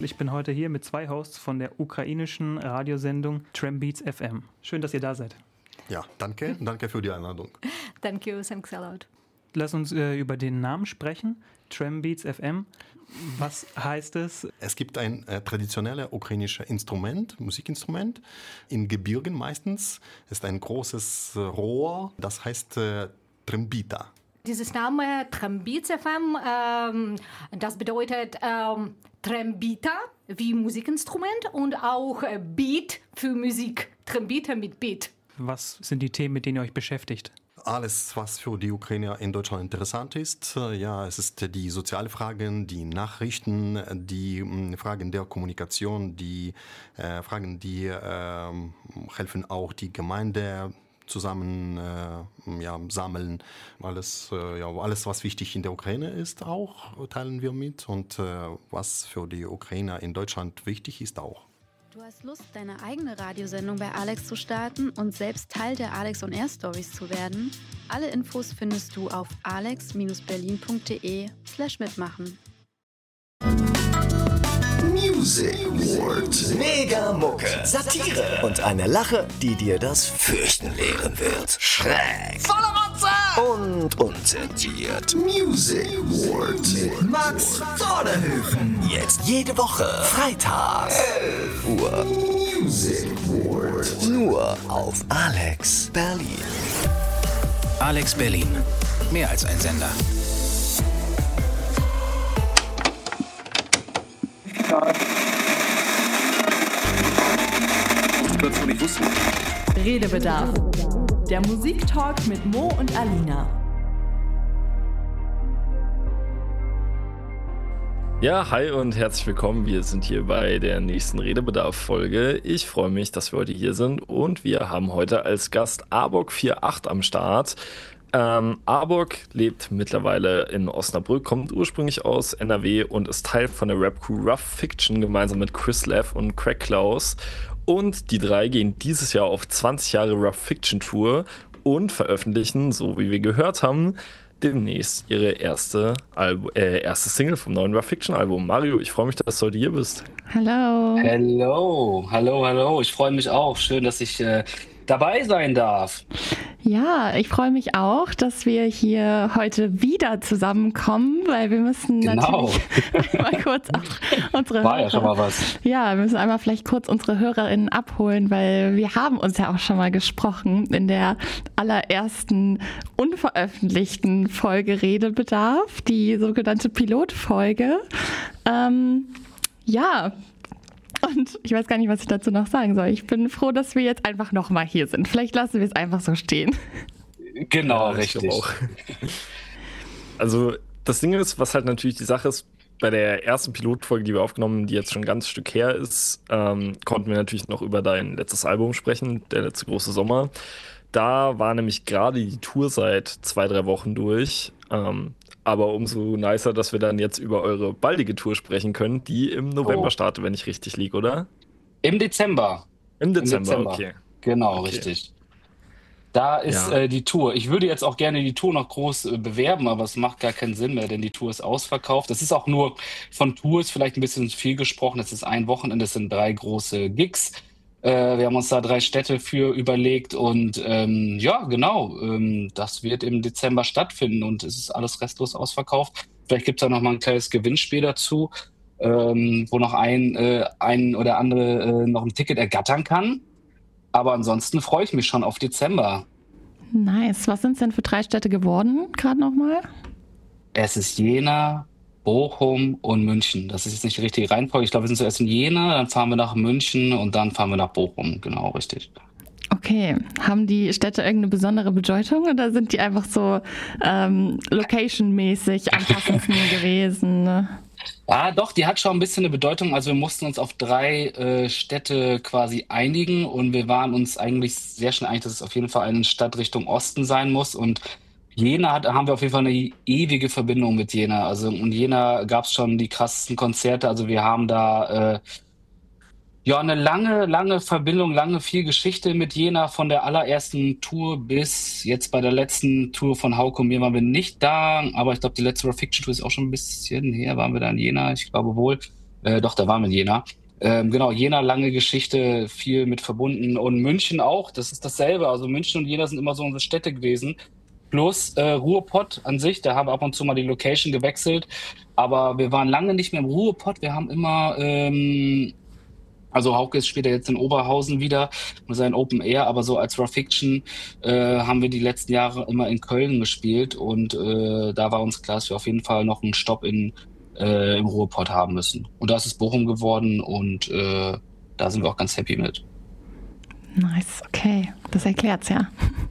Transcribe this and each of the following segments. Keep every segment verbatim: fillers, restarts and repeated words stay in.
Ich bin heute hier mit zwei Hosts von der ukrainischen Radiosendung Trambeats F M. Schön, dass ihr da seid. Ja, danke. Danke für die Einladung. Thank you, thanks a lot. Lass uns äh, über den Namen sprechen. Trambeats F M. Was heißt es? Es gibt ein äh, traditionelles ukrainisches Instrument, Musikinstrument, in Gebirgen meistens. Es ist ein großes äh, Rohr, das heißt äh, Trambita. Dieses Name Trambeats F M, ähm, das bedeutet ähm, Trambita wie Musikinstrument und auch äh, Beat für Musik. Trambita mit Beat. Was sind die Themen, mit denen ihr euch beschäftigt? Alles, was für die Ukrainer in Deutschland interessant ist. Ja, es ist die sozialen Fragen, die Nachrichten, die äh, Fragen der Kommunikation, die äh, Fragen, die äh, helfen auch die Gemeinde zusammen äh, ja, sammeln. Alles, äh, ja, alles, was wichtig in der Ukraine ist, auch teilen wir mit. Und äh, was für die Ukrainer in Deutschland wichtig ist, auch. Du hast Lust, deine eigene Radiosendung bei Alex zu starten und selbst Teil der Alex on Air Stories zu werden? Alle Infos findest du auf alex berlin punkt de slash mitmachen. Music World. Mega Mucke. Satire. Und eine Lache, die dir das Fürchten lehren wird. Schräg. Voller Rotze. Und unzensiert. Music World. Mit Max Vorderhöfen. Jetzt jede Woche. Freitag. elf Uhr. Music World. Nur auf Alex Berlin. Alex Berlin. Mehr als ein Sender. Redebedarf. Der Musiktalk mit Mo und Alina. Ja, hi und herzlich willkommen. Wir sind hier bei der nächsten Redebedarf-Folge. Ich freue mich, dass wir heute hier sind und wir haben heute als Gast Arbok achtundvierzig am Start. Ähm, Arbok lebt mittlerweile in Osnabrück, kommt ursprünglich aus N R W und ist Teil von der Rap-Crew Rough Fiction gemeinsam mit Chris Lev und Craig Klaus. Und die drei gehen dieses Jahr auf zwanzig Jahre Rough Fiction Tour und veröffentlichen, so wie wir gehört haben, demnächst ihre erste, Albu- äh, erste Single vom neuen Rough Fiction Album. Mario, ich freue mich, dass du heute hier bist. Hallo. Hallo, hallo, hallo. Ich freue mich auch. Schön, dass ich äh, dabei sein darf. Ja, ich freue mich auch, dass wir hier heute wieder zusammenkommen, weil wir müssen Genau. natürlich mal kurz auch unsere War Hörer, ja schon mal was. Ja, wir müssen einmal vielleicht kurz unsere HörerInnen abholen, weil wir haben uns ja auch schon mal gesprochen in der allerersten unveröffentlichten Folge Redebedarf, die sogenannte Pilotfolge. Ähm, ja, Und ich weiß gar nicht, was ich dazu noch sagen soll. Ich bin froh, dass wir jetzt einfach nochmal hier sind. Vielleicht lassen wir es einfach so stehen. Genau, Ja, ich richtig. glaub auch. Also das Ding ist, was halt natürlich die Sache ist, bei der ersten Pilotfolge, die wir aufgenommen haben, die jetzt schon ein ganzes Stück her ist, ähm, konnten wir natürlich noch über dein letztes Album sprechen, der letzte große Sommer. Da war nämlich gerade die Tour seit zwei, drei Wochen durch. Ähm, aber umso nicer, dass wir dann jetzt über eure baldige Tour sprechen können, die im November Oh. startet, wenn ich richtig liege, oder? Im Dezember. Im Dezember, Dezember. okay. Genau, Okay. richtig. Da ist Ja. äh, die Tour. Ich würde jetzt auch gerne die Tour noch groß äh, bewerben, aber es macht gar keinen Sinn mehr, denn die Tour ist ausverkauft. Das ist auch nur von Tours vielleicht ein bisschen viel gesprochen. Es ist ein Wochenende, es sind drei große Gigs. Äh, wir haben uns da drei Städte für überlegt und ähm, ja, genau, ähm, das wird im Dezember stattfinden und es ist alles restlos ausverkauft. Vielleicht gibt es da noch mal ein kleines Gewinnspiel dazu, ähm, wo noch ein, äh, ein oder andere äh, noch ein Ticket ergattern kann. Aber ansonsten freue ich mich schon auf Dezember. Nice. Was sind es denn für drei Städte geworden, gerade nochmal? Es ist Jena, Bochum und München. Das ist jetzt nicht die richtige Reihenfolge. Ich glaube, wir sind zuerst in Jena, dann fahren wir nach München und dann fahren wir nach Bochum. Genau, richtig. Okay. Haben die Städte irgendeine besondere Bedeutung oder sind die einfach so ähm, location-mäßig am passendsten gewesen? Ne? Ja, doch, die hat schon ein bisschen eine Bedeutung. Also wir mussten uns auf drei äh, Städte quasi einigen und wir waren uns eigentlich sehr schnell einig, dass es auf jeden Fall eine Stadt Richtung Osten sein muss. Und Jena hat, haben wir auf jeden Fall eine ewige Verbindung mit Jena. Also in Jena gab es schon die krassesten Konzerte. Also wir haben da äh, ja eine lange, lange Verbindung, lange viel Geschichte mit Jena von der allerersten Tour bis jetzt bei der letzten Tour von Hauke und mir waren wir nicht da. Aber ich glaube, die letzte Rough Fiction Tour ist auch schon ein bisschen her. Waren wir da in Jena? Ich glaube wohl. Äh, doch, da waren wir in Jena. Ähm, genau, Jena, lange Geschichte, viel mit verbunden. Und München auch, das ist dasselbe. Also München und Jena sind immer so unsere Städte gewesen. Plus äh, Ruhrpott an sich, da haben wir ab und zu mal die Location gewechselt. Aber wir waren lange nicht mehr im Ruhrpott. Wir haben immer, ähm, also Hauke ist später jetzt in Oberhausen wieder mit seinem Open Air, aber so als Raw Fiction äh, haben wir die letzten Jahre immer in Köln gespielt. Und äh, da war uns klar, dass wir auf jeden Fall noch einen Stopp in, äh, im Ruhrpott haben müssen. Und da ist es Bochum geworden und äh, da sind wir auch ganz happy mit. Nice, okay. Das erklärt's ja.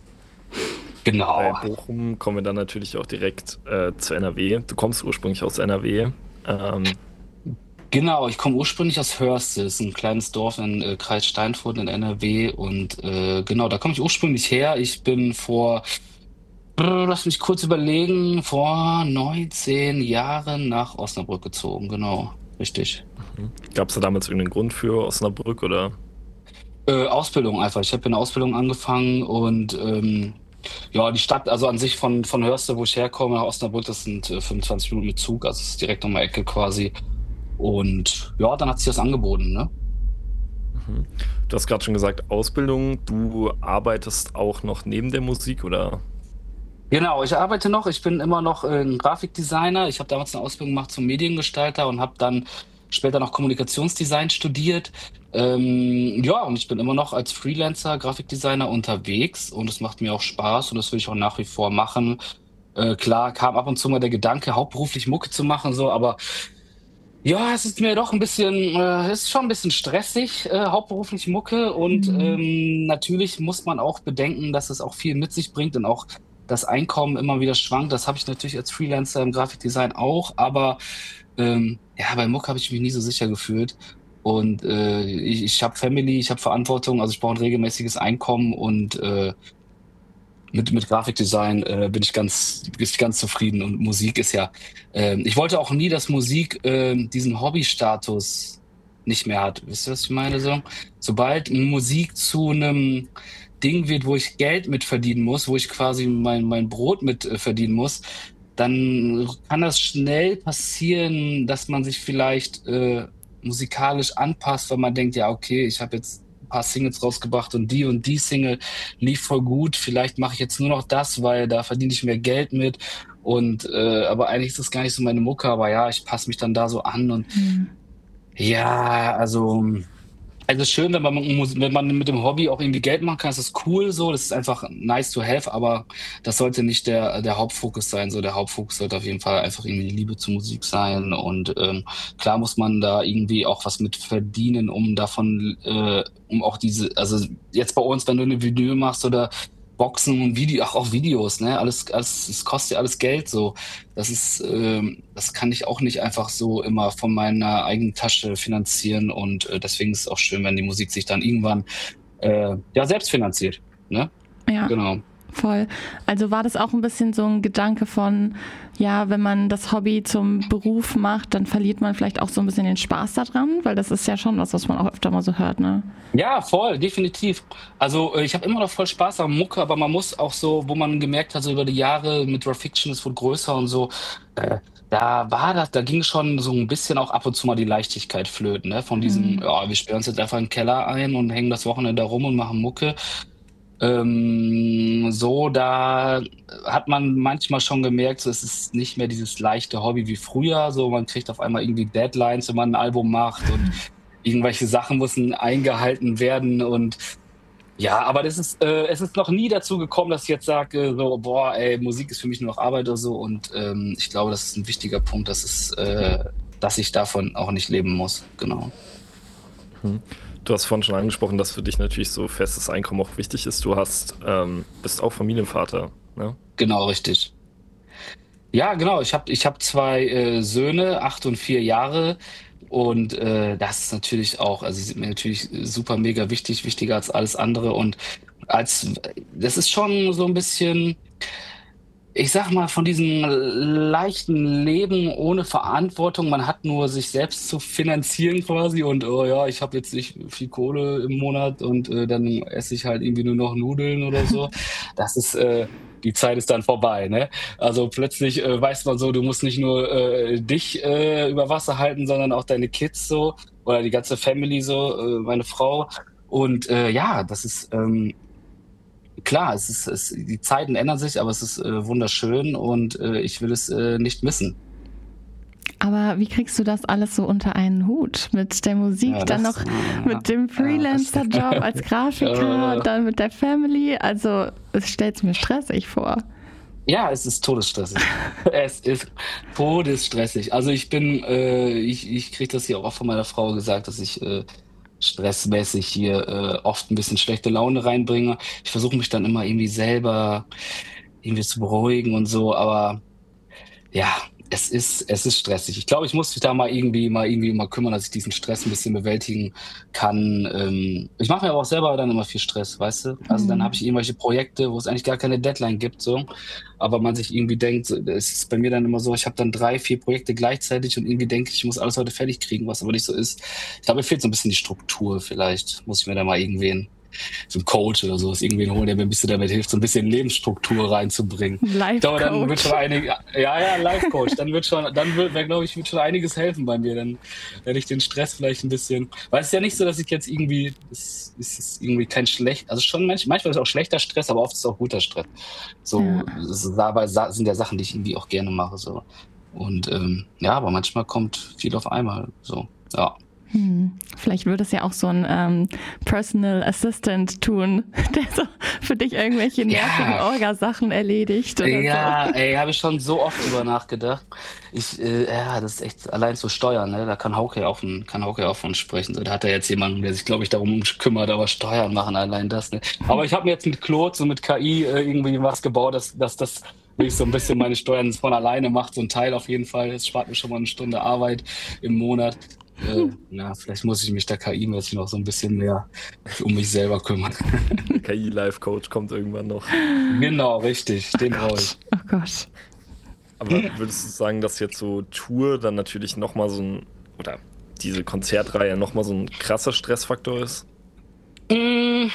Genau. Bei Bochum kommen wir dann natürlich auch direkt äh, zu N R W. Du kommst ursprünglich aus N R W. Ähm, genau, ich komme ursprünglich aus Hörste, das ist ein kleines Dorf in äh, Kreis Steinfurt in N R W. Und äh, genau, da komme ich ursprünglich her. Ich bin vor, brr, lass mich kurz überlegen, vor neunzehn Jahren nach Osnabrück gezogen. Genau, richtig. Gab es da damals irgendeinen Grund für Osnabrück oder? Äh, Ausbildung einfach. Ich habe eine Ausbildung angefangen und ähm, ja, die Stadt, also an sich von, von Hörste, wo ich herkomme, nach Osnabrück, das sind äh, fünfundzwanzig Minuten mit Zug, also es ist direkt um die Ecke quasi. Und ja, dann hat sich das angeboten, ne? Mhm. Du hast gerade schon gesagt, Ausbildung, du arbeitest auch noch neben der Musik, oder? Genau, ich arbeite noch, ich bin immer noch äh, ein Grafikdesigner. Ich habe damals eine Ausbildung gemacht zum Mediengestalter und habe dann später noch Kommunikationsdesign studiert. Ähm, ja, und ich bin immer noch als Freelancer, Grafikdesigner unterwegs und es macht mir auch Spaß und das will ich auch nach wie vor machen. Äh, klar, kam ab und zu mal der Gedanke, hauptberuflich Mucke zu machen, so, aber ja, es ist mir doch ein bisschen, äh, es ist schon ein bisschen stressig, äh, hauptberuflich Mucke und Mhm. ähm, natürlich muss man auch bedenken, dass es auch viel mit sich bringt und auch das Einkommen immer wieder schwankt. Das habe ich natürlich als Freelancer im Grafikdesign auch, aber ähm, ja, bei Mucke habe ich mich nie so sicher gefühlt. Und äh, ich, ich habe Family, ich habe Verantwortung, also ich brauche ein regelmäßiges Einkommen und äh, mit, mit Grafikdesign äh, bin ich ganz, bin ich ganz zufrieden. Und Musik ist ja, äh, ich wollte auch nie, dass Musik äh, diesen Hobbystatus nicht mehr hat. Wisst ihr, was ich meine? So? Sobald Musik zu einem Ding wird, wo ich Geld mit verdienen muss, wo ich quasi mein, mein Brot mit äh, verdienen muss, dann kann das schnell passieren, dass man sich vielleicht äh, musikalisch anpasst, weil man denkt, ja, okay, ich habe jetzt ein paar Singles rausgebracht und die und die Single lief voll gut, vielleicht mache ich jetzt nur noch das, weil da verdiene ich mehr Geld mit und äh, aber eigentlich ist das gar nicht so meine Mucke, aber ja, ich passe mich dann da so an und Mhm. ja, also also schön, wenn man, wenn man mit dem Hobby auch irgendwie Geld machen kann, das ist cool so, das ist einfach nice to have, aber das sollte nicht der, der Hauptfokus sein. So, der Hauptfokus sollte auf jeden Fall einfach irgendwie die Liebe zur Musik sein und ähm, klar muss man da irgendwie auch was mit verdienen, um davon, äh, um auch diese, also jetzt bei uns, wenn du eine Vinyl machst oder Boxen und Video, ach auch Videos, ne, alles, alles, es kostet ja alles Geld so. Das ist, ähm, das kann ich auch nicht einfach so immer von meiner eigenen Tasche finanzieren und äh, deswegen ist es auch schön, wenn die Musik sich dann irgendwann äh, ja selbst finanziert, ne? Ja. Genau. Voll. Also war das auch ein bisschen so ein Gedanke von, ja, wenn man das Hobby zum Beruf macht, dann verliert man vielleicht auch so ein bisschen den Spaß daran, weil das ist ja schon was, was man auch öfter mal so hört, ne? Ja, voll, definitiv. Also äh, ich habe immer noch voll Spaß am Mucke, aber man muss auch so, wo man gemerkt hat, so über die Jahre mit Raw Fiction, es wurde größer und so, äh, da war das, da ging schon so ein bisschen auch ab und zu mal die Leichtigkeit flöten, ne? Von diesem, Mhm. ja, wir sperren uns jetzt einfach in den Keller ein und hängen das Wochenende da rum und machen Mucke. Ähm, so, da hat man manchmal schon gemerkt, so, es ist nicht mehr dieses leichte Hobby wie früher. So, man kriegt auf einmal irgendwie Deadlines, wenn man ein Album macht und irgendwelche Sachen müssen eingehalten werden und ja, aber das ist, äh, es ist noch nie dazu gekommen, dass ich jetzt sage, so, boah, ey, Musik ist für mich nur noch Arbeit oder so und ähm, ich glaube, das ist ein wichtiger Punkt, dass es, äh, dass ich davon auch nicht leben muss, genau. Mhm. Du hast vorhin schon angesprochen, dass für dich natürlich so festes Einkommen auch wichtig ist. Du hast, ähm, bist auch Familienvater, ne? Genau, richtig. Ja, genau. Ich habe ich hab zwei äh, Söhne, acht und vier Jahre. Und äh, das ist natürlich auch, also sie sind mir natürlich super mega wichtig, wichtiger als alles andere. Und als das ist schon so ein bisschen, ich sag mal, von diesem leichten Leben ohne Verantwortung, man hat nur sich selbst zu finanzieren quasi und oh ja, ich habe jetzt nicht viel Kohle im Monat und äh, dann esse ich halt irgendwie nur noch Nudeln oder so. Das ist, äh, die Zeit ist dann vorbei, ne? Also plötzlich äh, weiß man so, du musst nicht nur äh, dich äh, über Wasser halten, sondern auch deine Kids so oder die ganze Family so, äh, meine Frau. Und äh, ja, das ist ähm, klar, es ist, es, die Zeiten ändern sich, aber es ist äh, wunderschön und äh, ich will es äh, nicht missen. Aber wie kriegst du das alles so unter einen Hut? Mit der Musik, Ja, dann das- noch mit dem Freelancer-Job als Grafiker, Ja. dann mit der Family. Also, es stellt mir stressig vor. Ja, es ist todesstressig. Es ist todesstressig. Also ich bin, äh, ich, ich kriege das hier auch oft von meiner Frau gesagt, dass ich äh, stressmäßig hier äh, oft ein bisschen schlechte Laune reinbringe. Ich versuche mich dann immer irgendwie selber irgendwie zu beruhigen und so, aber ja, es ist, es ist stressig. Ich glaube, ich muss mich da mal irgendwie mal irgendwie mal kümmern, dass ich diesen Stress ein bisschen bewältigen kann. Ähm, ich mache mir aber auch selber dann immer viel Stress, weißt du? Also dann Mhm. habe ich irgendwelche Projekte, wo es eigentlich gar keine Deadline gibt, so. Aber man sich irgendwie denkt, so, es ist bei mir dann immer so, ich habe dann drei, vier Projekte gleichzeitig und irgendwie denke ich, ich muss alles heute fertig kriegen, was aber nicht so ist. Ich glaube, mir fehlt so ein bisschen die Struktur vielleicht. Muss ich mir da mal irgendwen, so einen Coach oder sowas, irgendwen holen, der mir ein bisschen damit hilft, so ein bisschen Lebensstruktur reinzubringen. Ich glaube, dann wird schon Life-Coach. einige, ja, ja, Life-Coach, dann wird schon, dann wird, glaube ich, wird schon einiges helfen bei mir, dann werde ich den Stress vielleicht ein bisschen, weil es ist ja nicht so, dass ich jetzt irgendwie, es es ist irgendwie kein schlecht, also schon manch, manchmal ist es auch schlechter Stress, aber oft ist es auch guter Stress. So, Ja. das ist, dabei sa- sind ja Sachen, die ich irgendwie auch gerne mache, so. Und, ähm, ja, aber manchmal kommt viel auf einmal, so, ja. Hm. Vielleicht würde es ja auch so ein ähm, Personal Assistant tun, der so für dich irgendwelche nervigen Ja. Orgasachen erledigt oder Ja, so. ey, habe ich schon so oft drüber nachgedacht. Ich, äh, ja, das ist echt allein zu steuern, ne? Da kann Hauke auch von, kann Hauke auch von sprechen. So, da hat er jetzt jemanden, der sich, glaube ich, darum kümmert, aber Steuern machen allein das, ne? Aber ich habe mir jetzt mit Claude, so mit K I, äh, irgendwie was gebaut, dass, dass das wirklich so ein bisschen meine Steuern von alleine macht, so ein Teil auf jeden Fall. Das spart mir schon mal eine Stunde Arbeit im Monat. Äh, ja, vielleicht muss ich mich da K I-mäßig noch so ein bisschen mehr um mich selber kümmern. K I-Life-Coach kommt irgendwann noch. Genau, richtig, den brauche ich. Oh Gott. Aber würdest du sagen, dass jetzt so Tour dann natürlich nochmal so ein, oder diese Konzertreihe nochmal so ein krasser Stressfaktor ist? Mm,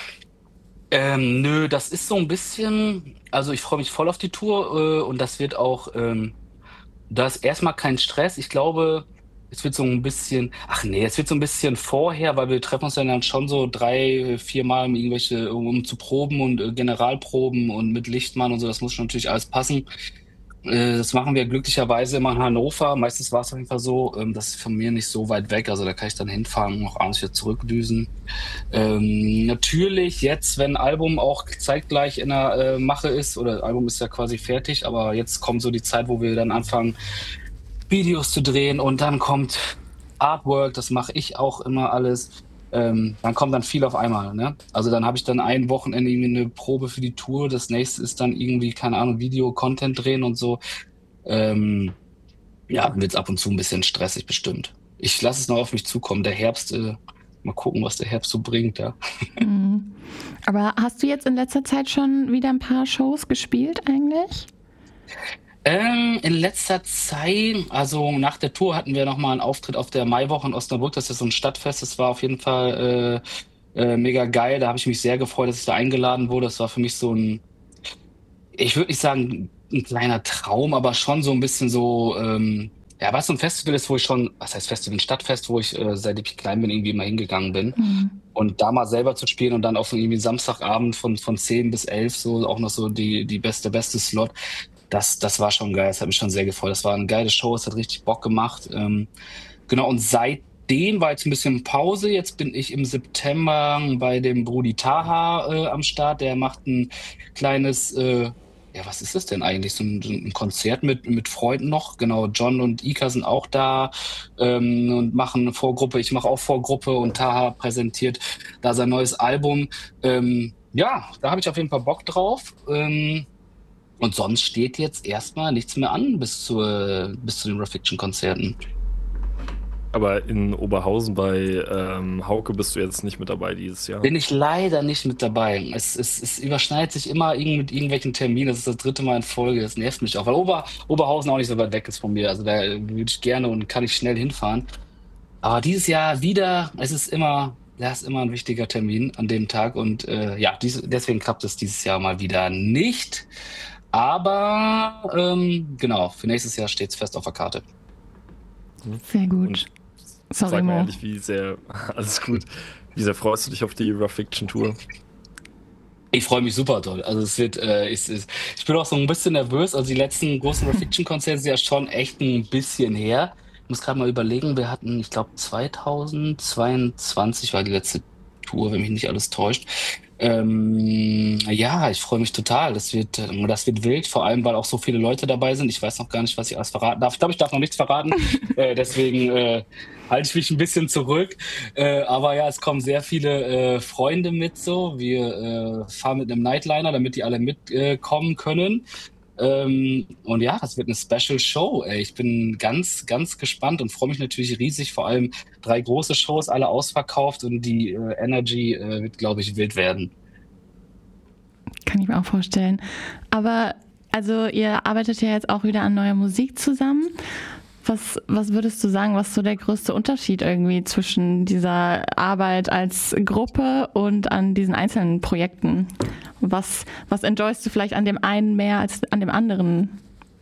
ähm, nö, das ist so ein bisschen, also ich freue mich voll auf die Tour äh, und das wird auch, ähm, da ist erstmal kein Stress. Ich glaube, es wird so ein bisschen, ach nee, es wird so ein bisschen vorher, weil wir treffen uns dann schon so drei, vier Mal um irgendwelche, um, um zu proben und äh, Generalproben und mit Lichtmann und so, das muss schon natürlich alles passen. Äh, Das machen wir glücklicherweise immer in Hannover. Meistens war es auf jeden Fall so. ähm, Das ist von mir nicht so weit weg. Also da kann ich dann hinfahren und noch abends wieder zurückdüsen. Ähm, natürlich jetzt, wenn ein Album auch zeitgleich in der äh, Mache ist, oder das Album ist ja quasi fertig, aber jetzt kommt so die Zeit, wo wir dann anfangen, Videos zu drehen und dann kommt Artwork, das mache ich auch immer alles. Ähm, dann kommt dann viel auf einmal, ne? Also dann habe ich dann ein Wochenende irgendwie eine Probe für die Tour, das nächste ist dann irgendwie, keine Ahnung, Video-Content drehen und so. Ähm, ja, dann wird es ab und zu ein bisschen stressig bestimmt. Ich lasse es noch auf mich zukommen. Der Herbst, äh, mal gucken, was der Herbst so bringt, ja. Mhm. Aber hast du jetzt in letzter Zeit schon wieder ein paar Shows gespielt eigentlich? Ähm, in letzter Zeit, also nach der Tour hatten wir nochmal einen Auftritt auf der Maiwoche in Osnabrück. Das ist so ein Stadtfest. Das war auf jeden Fall äh, äh, mega geil. Da habe ich mich sehr gefreut, dass ich da eingeladen wurde. Das war für mich so ein, ich würde nicht sagen ein kleiner Traum, aber schon so ein bisschen so, ähm, ja, was so ein Festival ist, wo ich schon, was heißt Festival, ein Stadtfest, wo ich äh, seit ich klein bin irgendwie immer hingegangen bin. Mhm. Und da mal selber zu spielen und dann auf so irgendwie Samstagabend von, von zehn bis elf so auch noch so die, die beste, beste Slot. Das, das war schon geil, das hat mich schon sehr gefreut. Das war eine geile Show, es hat richtig Bock gemacht. Ähm, genau, und seitdem war jetzt ein bisschen Pause. Jetzt bin ich im September bei dem Brudi Taha äh, am Start. Der macht ein kleines, äh, ja, was ist das denn eigentlich? So ein, so ein Konzert mit, mit Freunden noch. Genau, John und Ika sind auch da ähm, und machen eine Vorgruppe. Ich mache auch Vorgruppe und Taha präsentiert da sein neues Album. Ähm, ja, da habe ich auf jeden Fall Bock drauf. Ähm, Und sonst steht jetzt erstmal nichts mehr an bis, zur, bis zu den Raw Fiction Konzerten. Aber in Oberhausen bei ähm, Hauke bist du jetzt nicht mit dabei dieses Jahr? Bin ich leider nicht mit dabei. Es, es, es überschneidet sich immer irgend mit irgendwelchen Terminen. Das ist das dritte Mal in Folge. Das nervt mich auch, weil Ober, Oberhausen auch nicht so weit weg ist von mir. Also da würde ich gerne und kann ich schnell hinfahren. Aber dieses Jahr wieder, es ist immer, das ist immer ein wichtiger Termin an dem Tag. Und äh, ja, dies, deswegen klappt es dieses Jahr mal wieder nicht. Aber ähm, genau, für nächstes Jahr steht es fest auf der Karte. Sehr gut. Und Sorry, sag mal Mo. ehrlich, wie sehr, alles gut, wie sehr freust du dich auf die Raw-Fiction-Tour? Ich freue mich super doll. Also es wird, äh, ich, ich bin auch so ein bisschen nervös. Also die letzten großen Raw-Fiction-Konzerte sind ja schon echt ein bisschen her. Ich muss gerade mal überlegen, wir hatten, ich glaube zweitausendzweiundzwanzig war die letzte Tour, wenn mich nicht alles täuscht. Ähm, ja, ich freue mich total. Das wird, das wird wild, vor allem, weil auch so viele Leute dabei sind. Ich weiß noch gar nicht, was ich alles verraten darf. Ich glaube, ich darf noch nichts verraten. äh, deswegen äh, halte ich mich ein bisschen zurück. Äh, aber ja, es kommen sehr viele äh, Freunde mit so. Wir äh, fahren mit einem Nightliner, damit die alle mitkommen äh, können. Ähm, und ja, das wird eine Special Show. Ey. Ich bin ganz, ganz gespannt und freue mich natürlich riesig. Vor allem drei große Shows, alle ausverkauft und die äh, Energy äh, wird, glaube ich, wild werden. Kann ich mir auch vorstellen. Aber also ihr arbeitet ja jetzt auch wieder an neuer Musik zusammen. Was, was würdest du sagen, was so der größte Unterschied irgendwie zwischen dieser Arbeit als Gruppe und an diesen einzelnen Projekten? Was, was enjoyst du vielleicht an dem einen mehr als an dem anderen?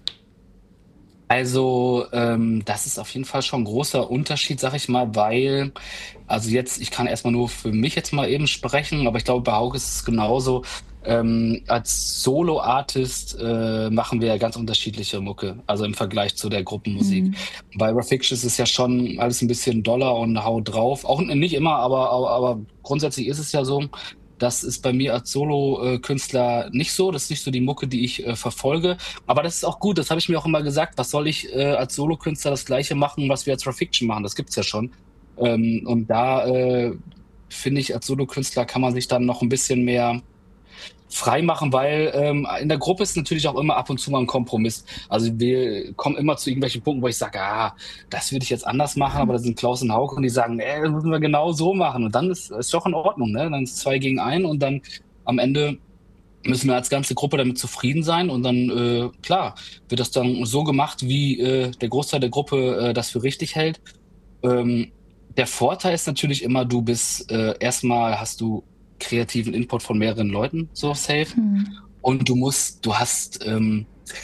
Also ähm, das ist auf jeden Fall schon ein großer Unterschied, sag ich mal, weil, also jetzt, ich kann erstmal nur für mich jetzt mal eben sprechen, aber ich glaube, bei Hauke ist es genauso. Ähm, als Solo-Artist äh, machen wir ja ganz unterschiedliche Mucke, also im Vergleich zu der Gruppenmusik. Mhm. Bei Raw-Fiction ist es ja schon alles ein bisschen doller und hau drauf. Auch nicht immer, aber, aber, aber grundsätzlich ist es ja so. Das ist bei mir als Solo-Künstler nicht so. Das ist nicht so die Mucke, die ich äh, verfolge. Aber das ist auch gut. Das habe ich mir auch immer gesagt. Was soll ich äh, als Solo-Künstler das Gleiche machen, was wir als Raw-Fiction machen? Das gibt's ja schon. Ähm, und da äh, finde ich, als Solo-Künstler kann man sich dann noch ein bisschen mehr frei machen, weil ähm, in der Gruppe ist natürlich auch immer ab und zu mal ein Kompromiss. Also wir kommen immer zu irgendwelchen Punkten, wo ich sage, ah, das würde ich jetzt anders machen, aber da sind Klaus und Hauke und die sagen, nee, das müssen wir genau so machen. Und dann ist es doch in Ordnung, ne? Dann ist es zwei gegen ein und dann am Ende müssen wir als ganze Gruppe damit zufrieden sein und dann, äh, klar, wird das dann so gemacht, wie äh, der Großteil der Gruppe äh, das für richtig hält. Ähm, der Vorteil ist natürlich immer, du bist, äh, erstmal hast du kreativen Input von mehreren Leuten, so safe. Mhm. Und du musst, du hast, ähm,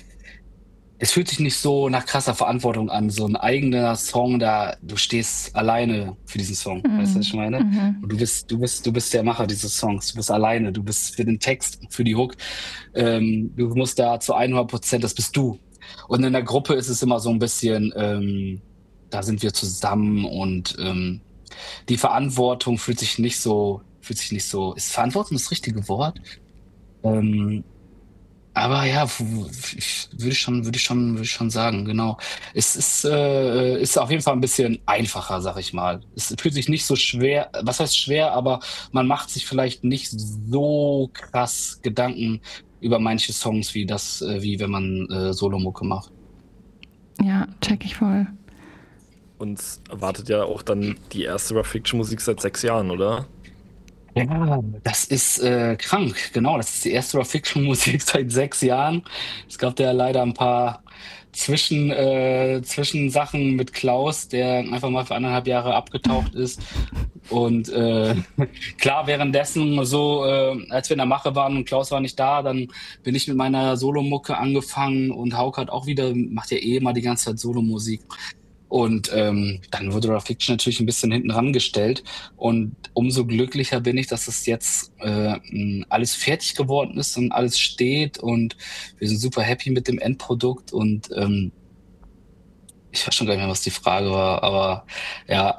es fühlt sich nicht so nach krasser Verantwortung an, so ein eigener Song, da du stehst alleine für diesen Song, mhm. weißt du, was ich meine? Mhm. Und du bist, du bist, du bist der Macher dieses Songs, du bist alleine, du bist für den Text, für die Hook, ähm, du musst da zu hundert Prozent, das bist du. Und in der Gruppe ist es immer so ein bisschen, ähm, da sind wir zusammen und ähm, die Verantwortung fühlt sich nicht so fühlt sich nicht so, ist Verantwortung das richtige Wort? Ähm, aber ja, würde ich schon, würde ich schon, würde ich schon sagen, genau. Es ist, äh, ist auf jeden Fall ein bisschen einfacher, sag ich mal. Es fühlt sich nicht so schwer, was heißt schwer, aber man macht sich vielleicht nicht so krass Gedanken über manche Songs, wie das, äh, wie wenn man äh, Solo-Mucke macht. Ja, check ich voll. Uns erwartet ja auch dann die erste Raw-Fiction-Musik seit sechs Jahren, oder? Ja, das ist äh, krank, genau. Das ist die erste Raw-Fiction-Musik seit sechs Jahren. Es gab ja leider ein paar Zwischen, äh, Zwischensachen mit Klaus, der einfach mal für anderthalb Jahre abgetaucht ist. Und äh, klar, währenddessen so, äh, als wir in der Mache waren und Klaus war nicht da, dann bin ich mit meiner Solomucke angefangen und Hauke hat auch wieder, macht ja eh immer die ganze Zeit Solomusik. Und ähm, dann wurde Raw-Fiction natürlich ein bisschen hinten rangestellt. Und umso glücklicher bin ich, dass es jetzt äh, alles fertig geworden ist und alles steht. Und wir sind super happy mit dem Endprodukt. Und ähm, ich weiß schon gar nicht mehr, was die Frage war. Aber ja.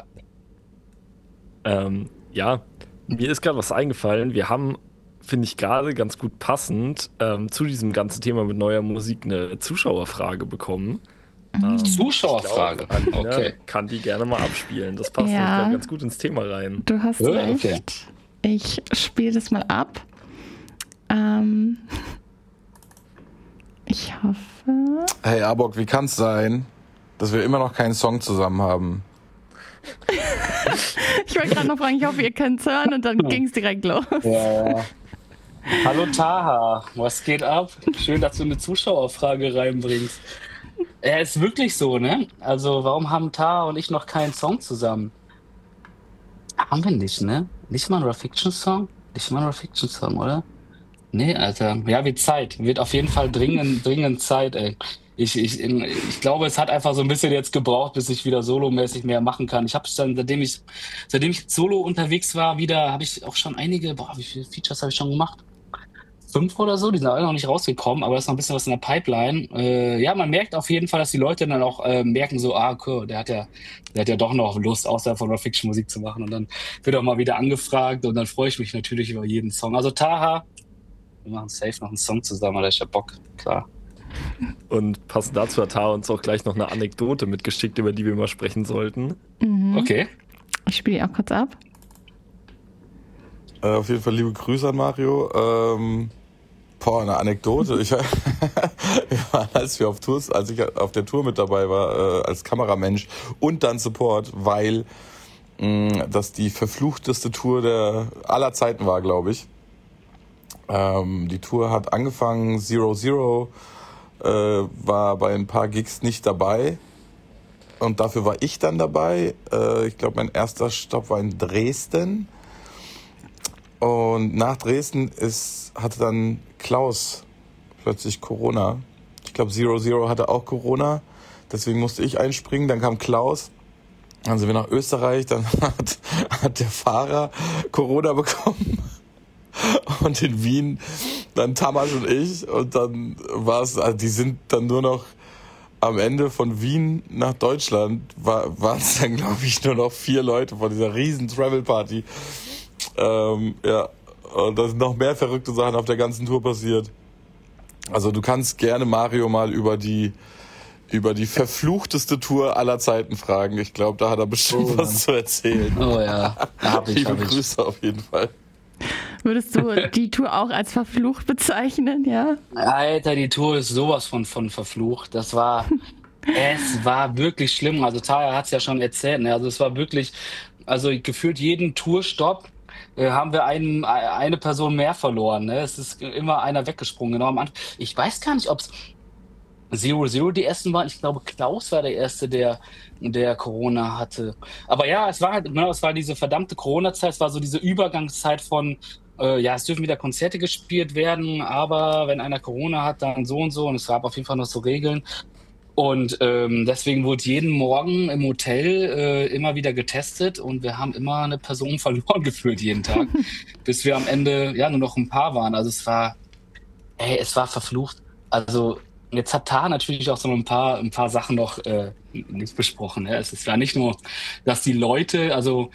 Ähm, ja, mir ist gerade was eingefallen. Wir haben, finde ich gerade ganz gut passend, ähm, zu diesem ganzen Thema mit neuer Musik eine Zuschauerfrage bekommen. Ähm, Zuschauerfrage. Ich glaub, Alina okay. kann die gerne mal abspielen. Das passt ja. glaub, ganz gut ins Thema rein. Du hast ja, recht. Okay. Ich spiele das mal ab. Ähm, ich hoffe... Hey Arbok, wie kann es sein, dass wir immer noch keinen Song zusammen haben? Ich wollte gerade noch fragen, ich hoffe, ihr könnt es hören und dann ging es direkt los. Ja, ja. Hallo Taha, was geht ab? Schön, dass du eine Zuschauerfrage reinbringst. Ja, ist wirklich so, ne? Also warum haben Taha und ich noch keinen Song zusammen? Haben wir nicht, ne? Nicht mal ein Raw-Fiction-Song? Nicht mal ein Raw-Fiction-Song, oder? Nee, Alter. Ja, wird Zeit. Wird auf jeden Fall dringend, dringend Zeit, ey. Ich, ich, ich glaube, es hat einfach so ein bisschen jetzt gebraucht, bis ich wieder solomäßig mehr machen kann. Ich habe dann, seitdem ich, seitdem ich solo unterwegs war, wieder, habe ich auch schon einige, boah, wie viele Features habe ich schon gemacht? Fünf oder so, die sind alle noch nicht rausgekommen, aber da ist noch ein bisschen was in der Pipeline. Äh, ja, man merkt auf jeden Fall, dass die Leute dann auch äh, merken so, ah, okay, der hat ja, der hat ja doch noch Lust, außerhalb von Raw-Fiction Musik zu machen. Und dann wird auch mal wieder angefragt und dann freue ich mich natürlich über jeden Song. Also Taha, wir machen safe noch einen Song zusammen, da ist ja Bock, klar. Und passend dazu hat Taha uns auch gleich noch eine Anekdote mitgeschickt, über die wir mal sprechen sollten. Mhm. Okay. Ich spiele die auch kurz ab. Äh, auf jeden Fall liebe Grüße an Mario. Ähm, boah, eine Anekdote. Ich, wir waren, als wir auf Tours, als ich auf der Tour mit dabei war, äh, als Kameramensch und dann Support, weil mh, das die verfluchteste Tour der aller Zeiten war, glaube ich. Ähm, die Tour hat angefangen, Zero Zero äh, war bei ein paar Gigs nicht dabei und dafür war ich dann dabei. Äh, ich glaube, mein erster Stopp war in Dresden und nach Dresden ist, hatte dann Klaus plötzlich Corona. Ich glaube, Zero Zero hatte auch Corona, deswegen musste ich einspringen, dann kam Klaus. Dann sind wir nach Österreich, dann hat, hat der Fahrer Corona bekommen. Und in Wien dann Tamas und ich und dann war es, also die sind dann nur noch am Ende von Wien nach Deutschland, war, waren es dann glaube ich nur noch vier Leute von dieser riesen Travel-Party. Ähm, ja, und da sind noch mehr verrückte Sachen auf der ganzen Tour passiert. Also du kannst gerne Mario mal über die über die verfluchteste Tour aller Zeiten fragen. Ich glaube, da hat er bestimmt oh, was zu erzählen. Oh ja, hab ich, Liebe hab ich. Grüße auf jeden Fall. Würdest du die Tour auch als verflucht bezeichnen, ja? Alter, die Tour ist sowas von, von verflucht. Das war, es war wirklich schlimm. Also Taha hat es ja schon erzählt. Ne? Also es war wirklich, also gefühlt jeden Tourstopp äh, haben wir einen, eine Person mehr verloren. Ne? Es ist immer einer weggesprungen. Genau am Anfang. Ich weiß gar nicht, ob es Zero Zero die ersten waren. Ich glaube, Klaus war der Erste, der, der Corona hatte. Aber ja, es war halt, genau, es war diese verdammte Corona-Zeit. Es war so diese Übergangszeit von, äh, ja, es dürfen wieder Konzerte gespielt werden, aber wenn einer Corona hat, dann so und so. Und es gab auf jeden Fall noch so Regeln. Und ähm, deswegen wurde jeden Morgen im Hotel äh, immer wieder getestet und wir haben immer eine Person verloren gefühlt jeden Tag, bis wir am Ende ja nur noch ein paar waren. Also es war, ey, es war verflucht. Also jetzt hat Taha natürlich auch so ein paar, ein paar Sachen noch äh, nicht besprochen. Ne? Es ist ja nicht nur, dass die Leute, also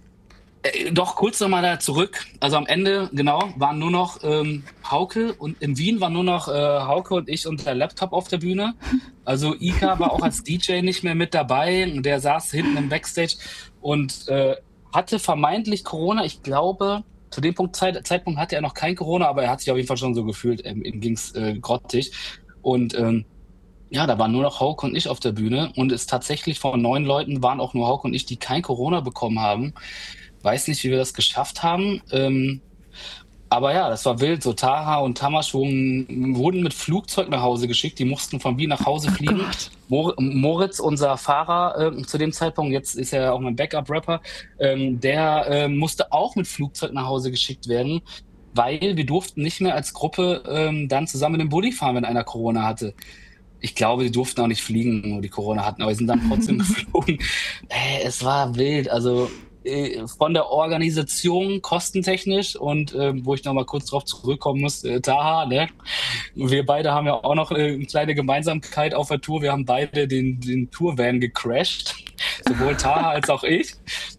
äh, doch kurz nochmal da zurück. Also am Ende, genau, waren nur noch ähm, Hauke und in Wien waren nur noch äh, Hauke und ich und der Laptop auf der Bühne. Also Ika war auch als D J nicht mehr mit dabei. Der saß hinten im Backstage und äh, hatte vermeintlich Corona. Ich glaube, zu dem Punkt, Zeit, Zeitpunkt hatte er noch kein Corona, aber er hat sich auf jeden Fall schon so gefühlt. Ähm, ihm ging's äh, grottig. Und ähm, ja, da waren nur noch Hauke und ich auf der Bühne und es tatsächlich von neun Leuten waren auch nur Hauke und ich, die kein Corona bekommen haben. Weiß nicht, wie wir das geschafft haben. Ähm, aber ja, das war wild. So Taha und Tamas wurden, wurden mit Flugzeug nach Hause geschickt. Die mussten von Wien nach Hause fliegen. Mor- Moritz, unser Fahrer äh, zu dem Zeitpunkt, jetzt ist er auch mein Backup-Rapper, ähm, der äh, musste auch mit Flugzeug nach Hause geschickt werden, weil wir durften nicht mehr als Gruppe ähm, dann zusammen in den Bulli fahren, wenn einer Corona hatte. Ich glaube, die durften auch nicht fliegen, nur die Corona hatten, aber wir sind dann trotzdem geflogen. Äh, es war wild, also äh, von der Organisation kostentechnisch und äh, wo ich noch mal kurz drauf zurückkommen muss, äh, Taha, ne? Wir beide haben ja auch noch äh, eine kleine Gemeinsamkeit auf der Tour. Wir haben beide den, den Tourvan gecrashed, sowohl Taha als auch ich.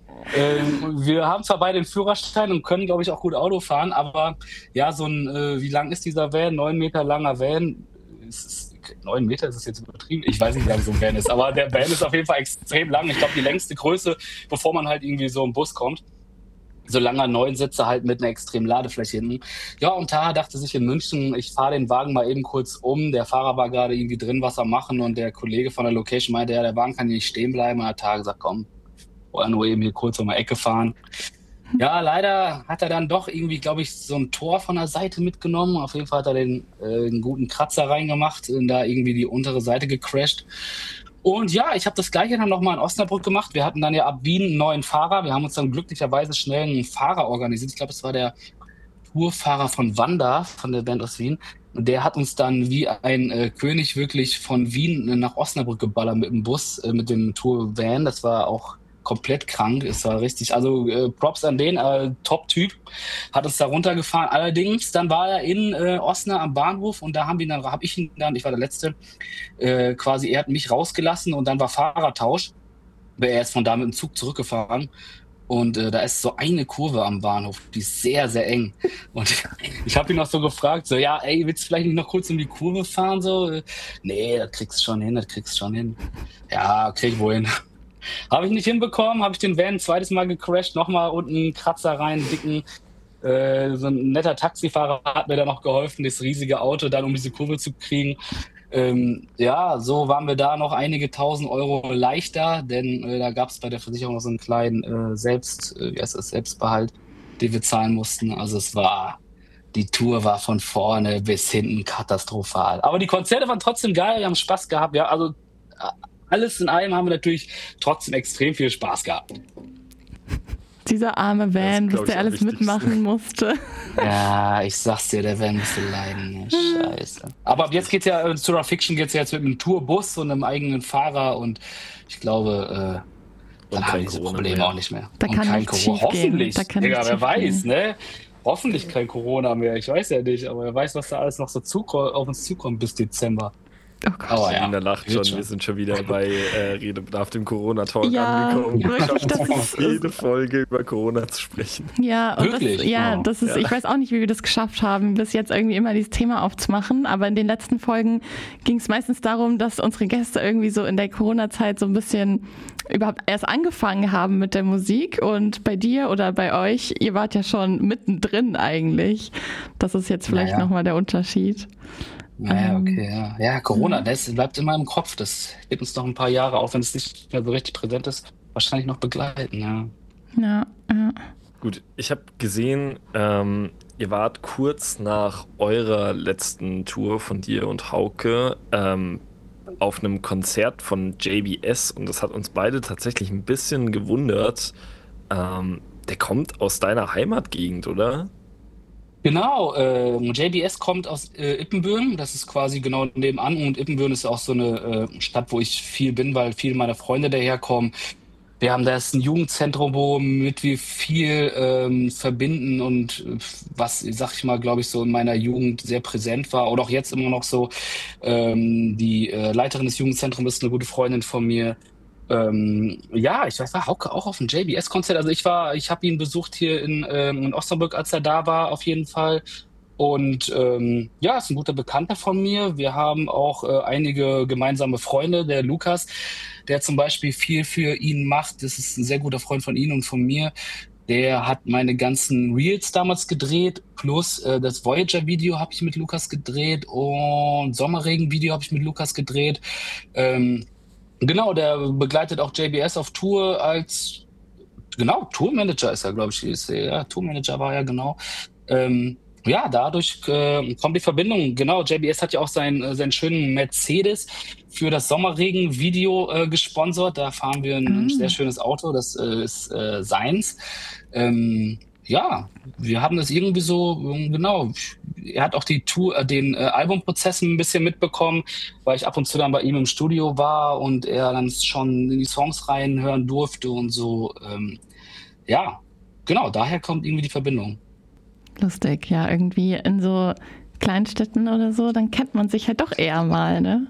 Ähm, wir haben zwar beide den Führerschein und können, glaube ich, auch gut Auto fahren, aber ja, so ein, äh, wie lang ist dieser Van? Neun Meter langer Van. Ist, neun Meter ist es jetzt übertrieben? Ich weiß nicht, wie lang so ein Van ist, aber der Van ist auf jeden Fall extrem lang. Ich glaube, die längste Größe, bevor man halt irgendwie so im Bus kommt. So langer neun Sitze halt mit einer extremen Ladefläche hinten. Ja, und Taha dachte sich in München, ich fahre den Wagen mal eben kurz um. Der Fahrer war gerade irgendwie drin, was er machen und der Kollege von der Location meinte, ja, der Wagen kann hier nicht stehen bleiben. Und hat Taha gesagt, komm, wollte nur eben hier kurz um die Ecke fahren. Ja, leider hat er dann doch irgendwie, glaube ich, so ein Tor von der Seite mitgenommen. Auf jeden Fall hat er den äh, einen guten Kratzer reingemacht und da irgendwie die untere Seite gecrashed. Und ja, ich habe das Gleiche dann nochmal in Osnabrück gemacht. Wir hatten dann ja ab Wien einen neuen Fahrer. Wir haben uns dann glücklicherweise schnell einen Fahrer organisiert. Ich glaube, es war der Tourfahrer von Wanda, von der Band aus Wien. Und der hat uns dann wie ein äh, König wirklich von Wien äh, nach Osnabrück geballert mit dem Bus, äh, mit dem Tour-Van. Das war auch komplett krank. Es war richtig, also äh, Props an den, äh, Top-Typ. Hat uns da runtergefahren. Allerdings, dann war er in äh, Osnabrück am Bahnhof und da haben wir dann, habe ich ihn dann, ich war der Letzte, äh, quasi, er hat mich rausgelassen und dann war Fahrertausch. Er ist von da mit dem Zug zurückgefahren. Und äh, da ist so eine Kurve am Bahnhof, die ist sehr, sehr eng. Und ich habe ihn noch so gefragt, so, ja, ey, willst du vielleicht nicht noch kurz um die Kurve fahren? So, nee, das kriegst du schon hin, das kriegst du schon hin. Ja, krieg ich wohl hin. Habe ich nicht hinbekommen, habe ich den Van ein zweites Mal gecrashed, nochmal unten einen Kratzer rein, dicken. Äh, so ein netter Taxifahrer hat mir da noch geholfen, das riesige Auto dann um diese Kurve zu kriegen. Ähm, ja, so waren wir da noch einige tausend Euro leichter, denn äh, da gab es bei der Versicherung noch so einen kleinen äh, Selbst, äh, wie heißt das, Selbstbehalt, den wir zahlen mussten. Also es war, die Tour war von vorne bis hinten katastrophal. Aber die Konzerte waren trotzdem geil, wir haben Spaß gehabt. Ja, also alles in allem haben wir natürlich trotzdem extrem viel Spaß gehabt. Dieser arme Van, bis der alles mitmachen musste. Ja, ich sag's dir, der Van musste leiden. Scheiße. Aber ab jetzt geht's ja, äh, Sura Fiction geht's ja jetzt mit einem Tourbus und einem eigenen Fahrer und ich glaube, äh, dann haben wir diese Probleme mehr. auch nicht mehr. Da und kann kein Corona. Hoffentlich. Da kann Digga, wer weiß, gehen. ne? Hoffentlich kein Corona mehr. Ich weiß ja nicht, aber wer weiß, was da alles noch so zuko- auf uns zukommt bis Dezember. Oh Gott. Aber ja, der lacht schon. schon. Wir sind schon wieder bei äh, Redebedarf dem Corona-Talk ja, angekommen. Wirklich, das ist jede Folge über Corona zu sprechen. Ja, und wirklich? Das, ja, das ist, ja. Ich weiß auch nicht, wie wir das geschafft haben, bis jetzt irgendwie immer dieses Thema aufzumachen. Aber in den letzten Folgen ging es meistens darum, dass unsere Gäste irgendwie so in der Corona-Zeit so ein bisschen überhaupt erst angefangen haben mit der Musik. Und bei dir oder bei euch, ihr wart ja schon mittendrin eigentlich. Das ist jetzt vielleicht naja. nochmal der Unterschied. Naja, okay, ja. Ja, Corona, das bleibt immer im Kopf. Das wird uns noch ein paar Jahre, auch wenn es nicht mehr so richtig präsent ist, wahrscheinlich noch begleiten, ja. Ja, ja. Gut, ich habe gesehen, ähm, ihr wart kurz nach eurer letzten Tour von dir und Hauke ähm, auf einem Konzert von J B S und das hat uns beide tatsächlich ein bisschen gewundert. Ähm, der kommt aus deiner Heimatgegend, oder? Genau, äh, J B S kommt aus äh, Ippenbüren, das ist quasi genau nebenan und Ippenbüren ist auch so eine äh, Stadt, wo ich viel bin, weil viele meiner Freunde daherkommen. Wir haben da ein Jugendzentrum, womit wir viel ähm, verbinden und was, sag ich mal, glaube ich, so in meiner Jugend sehr präsent war oder auch jetzt immer noch so. Ähm, die äh, Leiterin des Jugendzentrums ist eine gute Freundin von mir. Ähm, ja, ich war Hauke auch auf dem J B S-Konzert. Also ich war, ich habe ihn besucht hier in, ähm, in Osnabrück, als er da war, auf jeden Fall. Und ähm, ja, ist ein guter Bekannter von mir. Wir haben auch äh, einige gemeinsame Freunde. Der Lukas, der zum Beispiel viel für ihn macht. Das ist ein sehr guter Freund von ihm und von mir. Der hat meine ganzen Reels damals gedreht, plus äh, das Voyager-Video habe ich mit Lukas gedreht und Sommerregen-Video habe ich mit Lukas gedreht. Ähm, Genau, der begleitet auch J B S auf Tour als, genau, Tourmanager ist er, glaube ich, ist er, ja, Tourmanager war er, genau. Ähm, ja, dadurch äh, kommt die Verbindung, genau, J B S hat ja auch seinen, seinen schönen Mercedes für das Sommerregen-Video äh, gesponsert, da fahren wir ein mhm. sehr schönes Auto, das äh, ist äh, seins. Ähm, ja, wir haben das irgendwie so, genau, er hat auch die Tour, den äh, Albumprozess ein bisschen mitbekommen, weil ich ab und zu dann bei ihm im Studio war und er dann schon in die Songs reinhören durfte und so. Ähm, ja, genau, daher kommt irgendwie die Verbindung. Lustig, ja, irgendwie in so Kleinstädten oder so, dann kennt man sich halt doch eher mal, ne?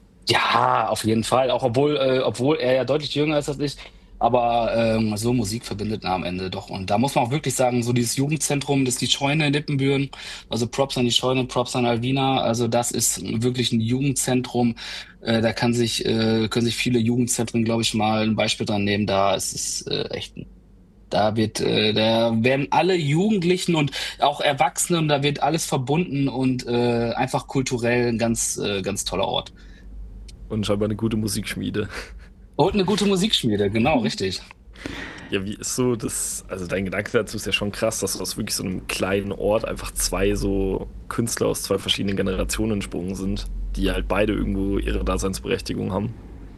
Ja, auf jeden Fall, auch obwohl, äh, obwohl er ja deutlich jünger ist als ich. Aber ähm, so Musik verbindet am Ende doch. Und da muss man auch wirklich sagen, so dieses Jugendzentrum, das ist die Scheune in Ippenbüren. Also Props an die Scheune, Props an Alvina. Also das ist wirklich ein Jugendzentrum. Äh, da kann sich, äh, können sich viele Jugendzentren, glaube ich, mal ein Beispiel dran nehmen. Da ist es äh, echt ein Da wird, äh, da werden alle Jugendlichen und auch Erwachsenen, da wird alles verbunden und äh, einfach kulturell ein ganz, äh, ganz toller Ort. Und scheinbar eine gute Musikschmiede. Und eine gute Musikschmiede, genau, richtig. Ja, wie ist so das, also dein Gedanke dazu ist ja schon krass, dass aus wirklich so einem kleinen Ort einfach zwei so Künstler aus zwei verschiedenen Generationen entsprungen sind, die halt beide irgendwo ihre Daseinsberechtigung haben.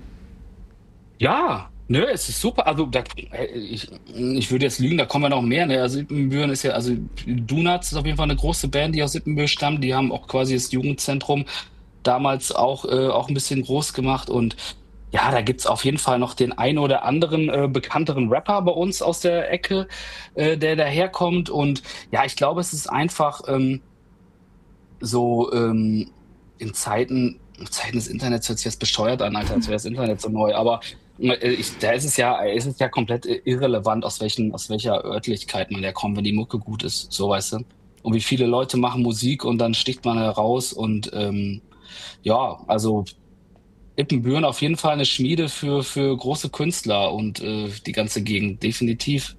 Ja, ne, es ist super. Also da, ich, ich würde jetzt lügen, da kommen wir noch mehr. Ne? Also Ippenbüren ist ja, also Donuts ist auf jeden Fall eine große Band, die aus Ippenbüren stammt. Die haben auch quasi das Jugendzentrum damals auch, äh, auch ein bisschen groß gemacht und ja, da gibt's auf jeden Fall noch den einen oder anderen äh, bekannteren Rapper bei uns aus der Ecke, äh, der daherkommt. Und ja, ich glaube, es ist einfach ähm, so ähm, in Zeiten, in Zeiten des Internets hört sich jetzt bescheuert an, Alter, als wäre das Internet so neu. Aber äh, ich, da ist es ja, ist es ja komplett irrelevant, aus welchen, aus welcher Örtlichkeit man herkommt, wenn die Mucke gut ist, so weißt du. Und wie viele Leute machen Musik und dann sticht man heraus und ähm, ja, also Ippenbüren auf jeden Fall eine Schmiede für, für große Künstler und äh, die ganze Gegend, definitiv.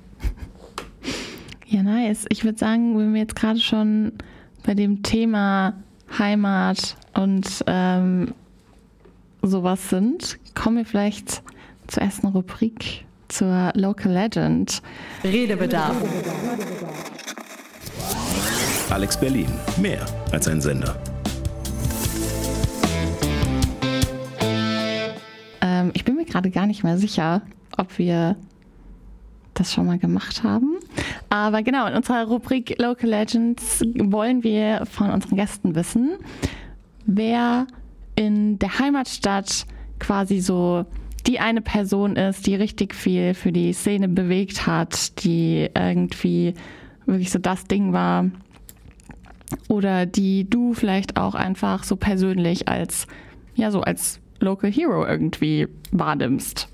Ja, nice. Ich würde sagen, wenn wir jetzt gerade schon bei dem Thema Heimat und ähm, sowas sind, kommen wir vielleicht zur ersten Rubrik, zur Local Legend. Redebedarf. Alex Berlin, mehr als ein Sender. Ähm, ich bin mir gerade gar nicht mehr sicher, ob wir das schon mal gemacht haben. Aber genau, in unserer Rubrik Local Legends wollen wir von unseren Gästen wissen, wer in der Heimatstadt quasi so die eine Person ist, die richtig viel für die Szene bewegt hat, die irgendwie wirklich so das Ding war oder die du vielleicht auch einfach so persönlich als, ja, so als Local Hero irgendwie wahrnimmst.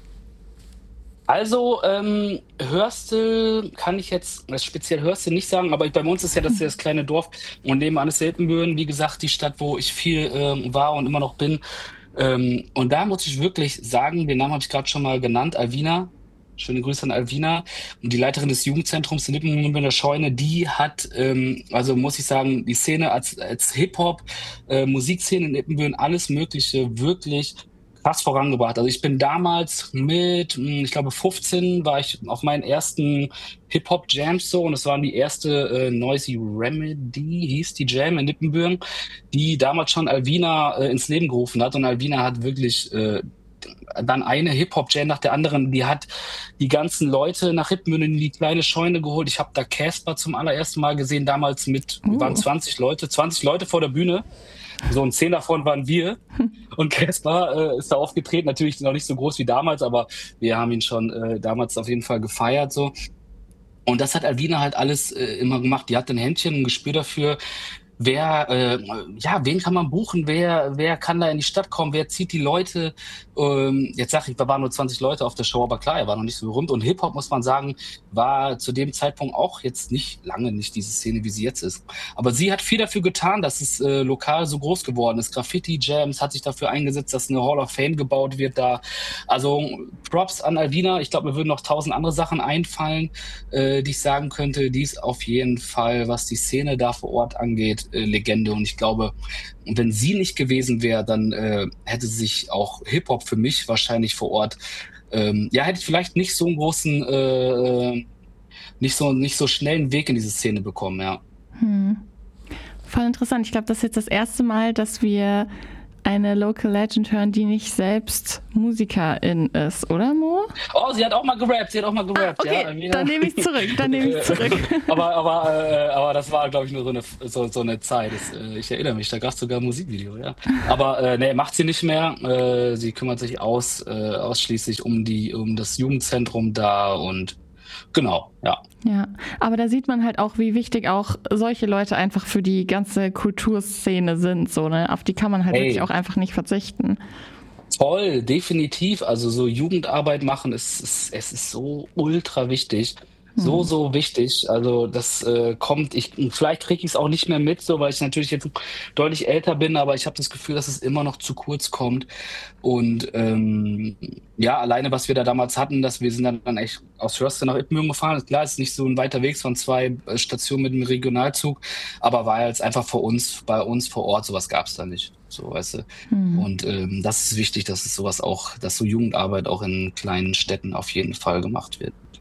Also, ähm, Hörstel kann ich jetzt, speziell Hörstel nicht sagen, aber bei uns ist ja das, das kleine Dorf und nebenan ist Ippenbüren, wie gesagt, die Stadt, wo ich viel ähm, war und immer noch bin. Ähm, und da muss ich wirklich sagen, den Namen habe ich gerade schon mal genannt, Alvina. Schöne Grüße an Alvina. Und die Leiterin des Jugendzentrums in Ippenbüren der Scheune, die hat, ähm, also muss ich sagen, die Szene als, als Hip-Hop, äh, Musikszene in Ippenbüren, alles Mögliche wirklich krass vorangebracht. Also ich bin damals mit, ich glaube fünfzehn, war ich auf meinen ersten Hip-Hop-Jams so und es waren die erste äh, Noisy Remedy, hieß die Jam in Ippenbüren, die damals schon Alvina äh, ins Leben gerufen hat und Alvina hat wirklich äh, dann eine Hip-Hop-Jam nach der anderen, die hat die ganzen Leute nach Ippenbüren in die kleine Scheune geholt. Ich habe da Casper zum allerersten Mal gesehen, damals mit, uh. waren zwanzig Leute, zwanzig Leute vor der Bühne. So ein zehn davon waren wir und Casper äh, ist da aufgetreten, natürlich noch nicht so groß wie damals, aber wir haben ihn schon äh, damals auf jeden Fall gefeiert so. Und das hat Alvina halt alles äh, immer gemacht. Die hat ein Händchen, ein Gespür dafür, wer, äh, ja, wen kann man buchen, wer, wer kann da in die Stadt kommen, wer zieht die Leute. Ähm, jetzt sag ich, da waren nur zwanzig Leute auf der Show, aber klar, er war noch nicht so berühmt. Und Hip-Hop, muss man sagen, war zu dem Zeitpunkt auch jetzt nicht lange nicht diese Szene, wie sie jetzt ist. Aber sie hat viel dafür getan, dass es äh, lokal so groß geworden ist. Graffiti-Jams hat sich dafür eingesetzt, dass eine Hall of Fame gebaut wird da. Also Props an Alvina. Ich glaube, mir würden noch tausend andere Sachen einfallen, äh, die ich sagen könnte. Die ist auf jeden Fall, was die Szene da vor Ort angeht, äh, Legende. Und ich glaube, wenn sie nicht gewesen wäre, dann äh, hätte sich auch Hip-Hop für mich wahrscheinlich vor Ort, ähm, ja, hätte ich vielleicht nicht so einen großen, äh, nicht so, nicht so schnellen Weg in diese Szene bekommen, ja. Hm. Voll interessant. Ich glaube, das ist jetzt das erste Mal, dass wir eine Local Legend hören, die nicht selbst Musikerin ist, oder Mo? Oh, sie hat auch mal gerappt, sie hat auch mal gerappt. Ah, okay, ja, dann nehme ich zurück, dann nehme ich zurück. aber, aber, äh, aber das war, glaube ich, nur so eine, so, so eine Zeit. Das, äh, ich erinnere mich, da gab es sogar ein Musikvideo, ja. Aber äh, nee, macht sie nicht mehr. Äh, sie kümmert sich aus, äh, ausschließlich um die, um das Jugendzentrum da und genau, ja. Ja, aber da sieht man halt auch, wie wichtig auch solche Leute einfach für die ganze Kulturszene sind, so, ne? Auf die kann man halt hey. wirklich auch einfach nicht verzichten. Toll, definitiv. Also so Jugendarbeit machen, ist, ist, es ist so ultra wichtig. So, so wichtig. Also das äh, kommt, ich vielleicht kriege ich es auch nicht mehr mit, so weil ich natürlich jetzt deutlich älter bin, aber ich habe das Gefühl, dass es immer noch zu kurz kommt. Und ähm, ja, alleine was wir da damals hatten, dass wir sind dann, dann echt aus Hörstel nach Ippenbüren gefahren. Klar, es ist nicht so ein weiter Weg, es waren zwei Stationen mit dem Regionalzug, aber war jetzt einfach vor uns, bei uns vor Ort, sowas gab es da nicht. So, weißt du. Mhm. Und ähm, das ist wichtig, dass es sowas auch, dass so Jugendarbeit auch in kleinen Städten auf jeden Fall gemacht wird.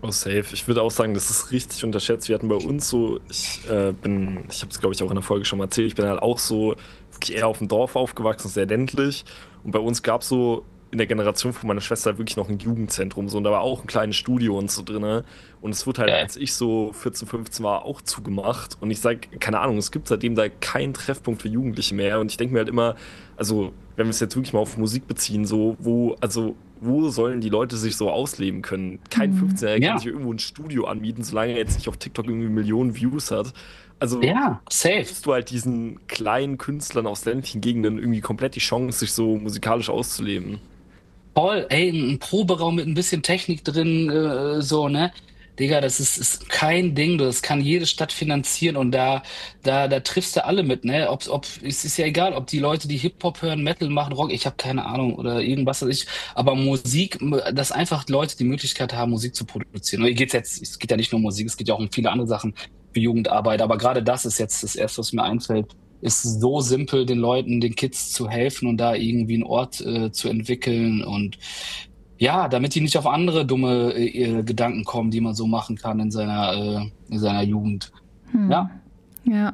Oh, safe. Ich würde auch sagen, das ist richtig unterschätzt. Wir hatten bei uns so, ich äh, bin, ich habe es glaube ich auch in der Folge schon mal erzählt, ich bin halt auch so wirklich eher auf dem Dorf aufgewachsen, sehr ländlich. Und bei uns gab es so in der Generation von meiner Schwester wirklich noch ein Jugendzentrum. So, und da war auch ein kleines Studio und so drin. Und es wurde halt, ja. als ich so vierzehn, fünfzehn war, auch zugemacht. Und ich sage, keine Ahnung, es gibt seitdem da keinen Treffpunkt für Jugendliche mehr. Und ich denke mir halt immer, also wenn wir es jetzt wirklich mal auf Musik beziehen, so, wo, also wo sollen die Leute sich so ausleben können? Kein fünfzehnjähriger ja. kann sich irgendwo ein Studio anbieten, solange er jetzt nicht auf TikTok irgendwie Millionen Views hat. Also ja, safe. Gibst du halt diesen kleinen Künstlern aus ländlichen Gegenden irgendwie komplett die Chance, sich so musikalisch auszuleben. Voll, ey, ein Proberaum mit ein bisschen Technik drin, äh, so, ne? Digga, das ist, ist kein Ding, das kann jede Stadt finanzieren und da, da, da triffst du alle mit, ne? Ob, ob, es ist ja egal, ob die Leute, die Hip-Hop hören, Metal machen, Rock, ich habe keine Ahnung oder irgendwas, ich, aber Musik, dass einfach Leute die Möglichkeit haben, Musik zu produzieren. Und geht's jetzt, es geht ja nicht nur um Musik, es geht ja auch um viele andere Sachen für Jugendarbeit, aber gerade das ist jetzt das Erste, was mir einfällt, ist so simpel, den Leuten, den Kids zu helfen und da irgendwie einen Ort äh, zu entwickeln und ja, damit die nicht auf andere dumme äh, Gedanken kommen, die man so machen kann in seiner, äh, in seiner Jugend. Hm. Ja. Ja,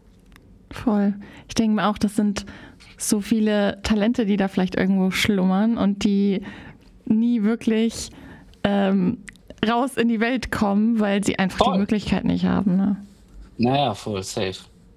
voll. Ich denke mir auch, das sind so viele Talente, die da vielleicht irgendwo schlummern und die nie wirklich ähm, raus in die Welt kommen, weil sie einfach voll. Die Möglichkeit nicht haben. Ne? Naja, voll safe.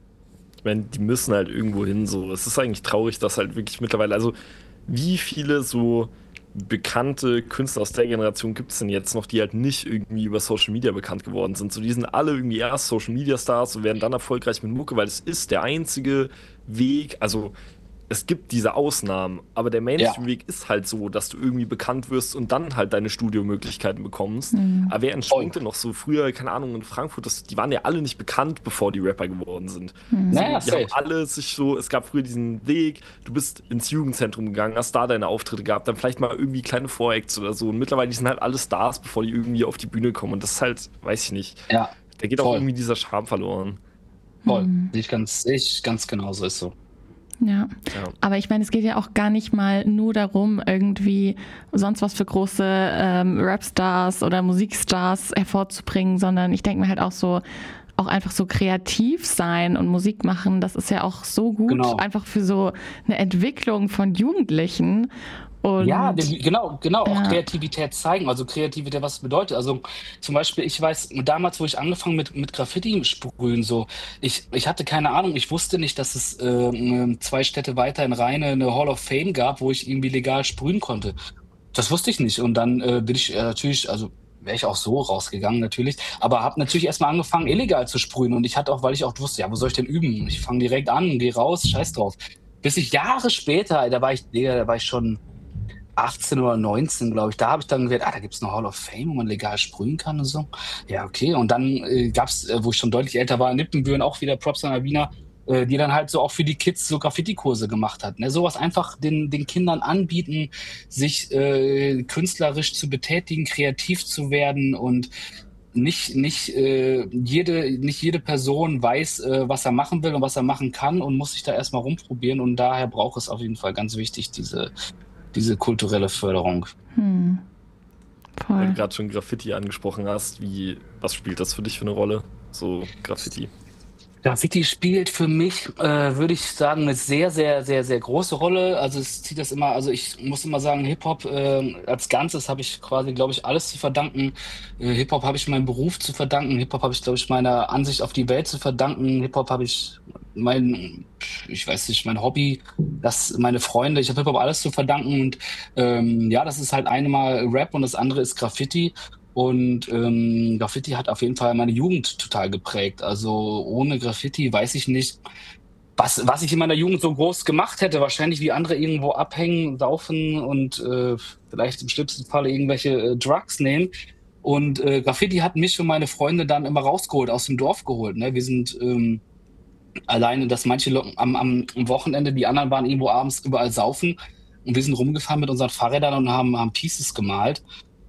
Ich meine, die müssen halt irgendwo hin. So. Es ist eigentlich traurig, dass halt wirklich mittlerweile, also wie viele so bekannte Künstler aus der Generation gibt es denn jetzt noch, die halt nicht irgendwie über Social Media bekannt geworden sind. So, die sind alle irgendwie erst Social Media Stars und werden dann erfolgreich mit Mucke, weil es ist der einzige Weg, also es gibt diese Ausnahmen, aber der Mainstream-Weg ja. ist halt so, dass du irgendwie bekannt wirst und dann halt deine Studiomöglichkeiten bekommst. Mhm. Aber wer entspringt denn noch so früher, keine Ahnung, in Frankfurt, das, die waren ja alle nicht bekannt, bevor die Rapper geworden sind. Mhm. So, naja, die haben alle sich so, es gab früher diesen Weg, du bist ins Jugendzentrum gegangen, hast da deine Auftritte gehabt, dann vielleicht mal irgendwie kleine Voracts oder so. Und mittlerweile sind halt alle Stars, bevor die irgendwie auf die Bühne kommen. Und das ist halt, weiß ich nicht, ja, da geht voll. Auch irgendwie dieser Charme verloren. Voll, mhm. ich ganz, ich ganz genauso ist so. Ja. ja, aber ich meine, es geht ja auch gar nicht mal nur darum, irgendwie sonst was für große ähm, Rapstars oder Musikstars hervorzubringen, sondern ich denke mir halt auch so, auch einfach so kreativ sein und Musik machen, das ist ja auch so gut, genau. einfach für so eine Entwicklung von Jugendlichen. Und ja, genau, genau, ja. auch Kreativität zeigen, also Kreativität, was es bedeutet. Also zum Beispiel, ich weiß, damals, wo ich angefangen mit mit Graffiti sprühen, so, ich, ich hatte keine Ahnung, ich wusste nicht, dass es äh, zwei Städte weiter in Rheine eine Hall of Fame gab, wo ich irgendwie legal sprühen konnte. Das wusste ich nicht und dann äh, bin ich äh, natürlich, also wäre ich auch so rausgegangen natürlich, aber habe natürlich erstmal angefangen, illegal zu sprühen und ich hatte auch, weil ich auch wusste, ja, wo soll ich denn üben? Ich fange direkt an, gehe raus, scheiß drauf. Bis ich Jahre später, da war ich, da war ich schon achtzehn oder neunzehn, glaube ich, da habe ich dann gedacht, ah, da gibt es eine Hall of Fame, wo man legal sprühen kann und so. Ja, okay. Und dann äh, gab es, äh, wo ich schon deutlich älter war, in Nippenbüren auch wieder Props an Wiener, äh, die dann halt so auch für die Kids so Graffiti-Kurse gemacht hat. Ne? Sowas einfach den, den Kindern anbieten, sich äh, künstlerisch zu betätigen, kreativ zu werden und nicht, nicht, äh, jede, nicht jede Person weiß, äh, was er machen will und was er machen kann und muss sich da erstmal rumprobieren. Und daher braucht es auf jeden Fall ganz wichtig, diese diese kulturelle Förderung. Hm. Voll. Weil du gerade schon Graffiti angesprochen hast, wie, was spielt das für dich für eine Rolle, so Graffiti? Graffiti spielt für mich, äh, würde ich sagen, eine sehr, sehr, sehr, sehr große Rolle. Also es zieht das immer, also ich muss immer sagen, Hip-Hop äh, als Ganzes habe ich quasi, glaube ich, alles zu verdanken. Äh, Hip-Hop habe ich meinem Beruf zu verdanken. Hip-Hop habe ich, glaube ich, meiner Ansicht auf die Welt zu verdanken. Hip-Hop habe ich mein, ich weiß nicht, mein Hobby, das, meine Freunde, ich habe Hip-Hop alles zu verdanken. Und ähm, ja, das ist halt einmal Rap und das andere ist Graffiti. Und ähm, Graffiti hat auf jeden Fall meine Jugend total geprägt. Also ohne Graffiti weiß ich nicht, was, was ich in meiner Jugend so groß gemacht hätte. Wahrscheinlich wie andere irgendwo abhängen, saufen und äh, vielleicht im schlimmsten Fall irgendwelche äh, Drugs nehmen. Und äh, Graffiti hat mich und meine Freunde dann immer rausgeholt, aus dem Dorf geholt. Ne? Wir sind ähm, alleine, dass manche Leute am, am Wochenende, die anderen waren irgendwo abends überall saufen. Und wir sind rumgefahren mit unseren Fahrrädern und haben, haben Pieces gemalt.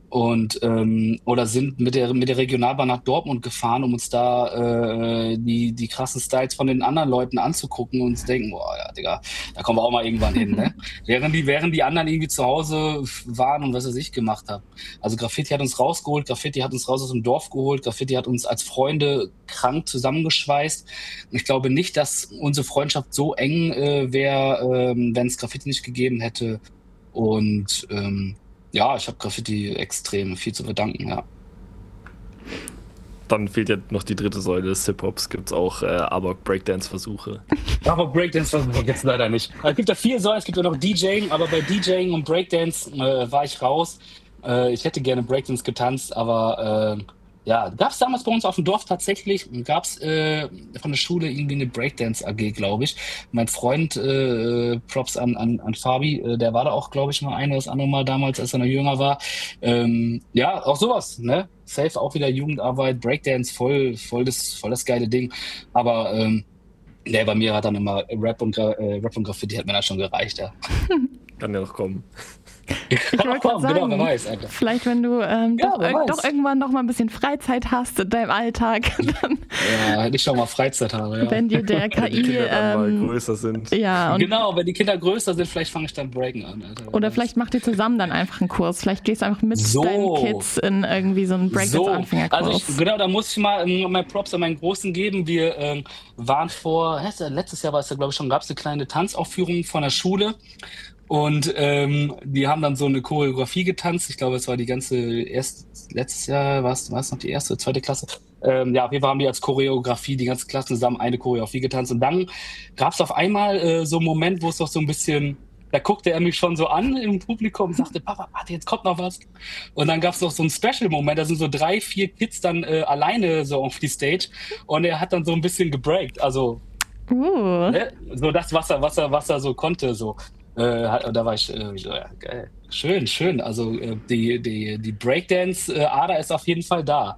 Und ähm, oder sind mit der mit der Regionalbahn nach Dortmund gefahren, um uns da äh, die die krassen Styles von den anderen Leuten anzugucken und uns denken, boah, ja, Digga, da kommen wir auch mal irgendwann hin, ne? während die während die anderen irgendwie zu Hause waren und was weiß ich gemacht haben. Also Graffiti hat uns rausgeholt, Graffiti hat uns raus aus dem Dorf geholt, Graffiti hat uns als Freunde krank zusammengeschweißt. Und ich glaube nicht, dass unsere Freundschaft so eng äh, wäre, äh, wenn es Graffiti nicht gegeben hätte. Und ähm, ja, ich habe Graffiti extrem viel zu verdanken, ja. Dann fehlt ja noch die dritte Säule des Hip-Hops. Gibt es auch äh, Arbok Breakdance-Versuche? Arbok Breakdance-Versuche gibt es leider nicht. Es gibt ja vier Säulen, es gibt ja noch DJing, aber bei DJing und Breakdance äh, war ich raus. Äh, ich hätte gerne Breakdance getanzt, aber äh, ja, gab es damals bei uns auf dem Dorf tatsächlich, gab es äh, von der Schule irgendwie eine Breakdance-A G, glaube ich. Mein Freund, äh, Props an, an, an Fabi, äh, der war da auch, glaube ich, mal ein oder das andere Mal damals, als er noch jünger war. Ähm, ja, auch sowas, ne? Safe, auch wieder Jugendarbeit, Breakdance, voll, voll, das, voll das geile Ding. Aber ähm, ne, bei mir hat dann immer Rap und, äh, Rap und Graffiti hat mir dann schon gereicht, ja. Kann ja noch kommen. Ich wollte gerade sagen, genau, wer weiß, Alter. Vielleicht wenn du ähm, ja, doch, ir- doch irgendwann noch mal ein bisschen Freizeit hast in deinem Alltag. Dann, ja, wenn ich schon mal Freizeit habe, ja. Wenn dir der K I... Wenn die Kinder dann ähm, mal größer sind. Ja, und genau, wenn die Kinder größer sind, vielleicht fange ich dann Breaken an, Alter. Oder vielleicht macht ihr zusammen dann einfach einen Kurs. Vielleicht gehst du einfach mit so. deinen Kids in irgendwie so einen Breakdance-Anfängerkurs. So. Also ich, genau, da muss ich mal ähm, meine Props an meinen Großen geben. Wir ähm, waren vor, hä, letztes Jahr war es ja, glaube ich, schon, gab es eine kleine Tanzaufführung von der Schule. Und ähm, die haben dann so eine Choreografie getanzt. Ich glaube, es war die ganze erste, letztes Jahr war es, war es noch die erste, zweite Klasse. Ähm, ja, wir haben die als Choreografie, die ganze Klasse zusammen eine Choreografie getanzt. Und dann gab es auf einmal äh, so einen Moment, wo es doch so ein bisschen, da guckte er mich schon so an im Publikum und sagte, Papa, warte, jetzt kommt noch was. Und dann gab es noch so einen Special-Moment, da sind so drei, vier Kids dann äh, alleine so auf die Stage. Und er hat dann so ein bisschen gebreakt. Also uh. ne? So das, was er, was er, was er so konnte, so. Äh, da war ich, äh, ja, geil. Schön, schön. Also äh, die, die, die Breakdance-Ader ist auf jeden Fall da.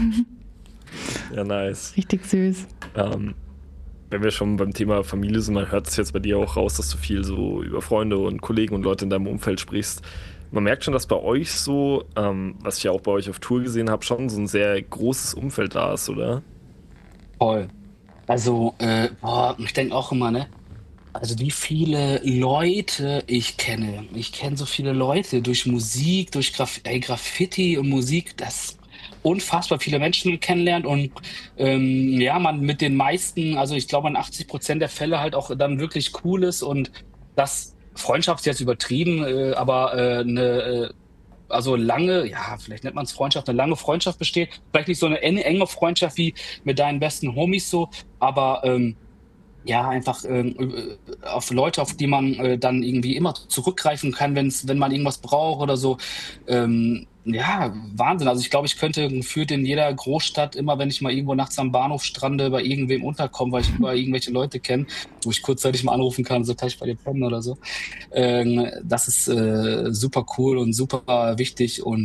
Ja, nice. Richtig süß. Ähm, wenn wir schon beim Thema Familie sind, man hört es jetzt bei dir auch raus, dass du viel so über Freunde und Kollegen und Leute in deinem Umfeld sprichst. Man merkt schon, dass bei euch so, ähm, was ich ja auch bei euch auf Tour gesehen habe, schon so ein sehr großes Umfeld da ist, oder? Voll. Also, äh, boah, ich denke auch immer, ne? Also wie viele Leute ich kenne. Ich kenne so viele Leute durch Musik, durch Graf- ey, Graffiti und Musik, das unfassbar viele Menschen kennenlernt und ähm, ja, man mit den meisten, also ich glaube in achtzig Prozent der Fälle halt auch dann wirklich cool ist und das Freundschaft ist jetzt übertrieben, äh, aber äh, eine äh, also lange, ja, vielleicht nennt man es Freundschaft, eine lange Freundschaft besteht. Vielleicht nicht so eine enge, enge Freundschaft wie mit deinen besten Homies so, aber ähm, ja, einfach äh, auf Leute, auf die man äh, dann irgendwie immer zurückgreifen kann, wenn's, wenn man irgendwas braucht oder so. Ähm, ja, Wahnsinn. Also ich glaube, ich könnte gefühlt in jeder Großstadt, immer wenn ich mal irgendwo nachts am Bahnhof strande, bei irgendwem unterkommen, weil ich über irgendwelche Leute kenne, wo ich kurzzeitig mal anrufen kann, so kann ich bei dir pennen oder so. Ähm, das ist äh, super cool und super wichtig und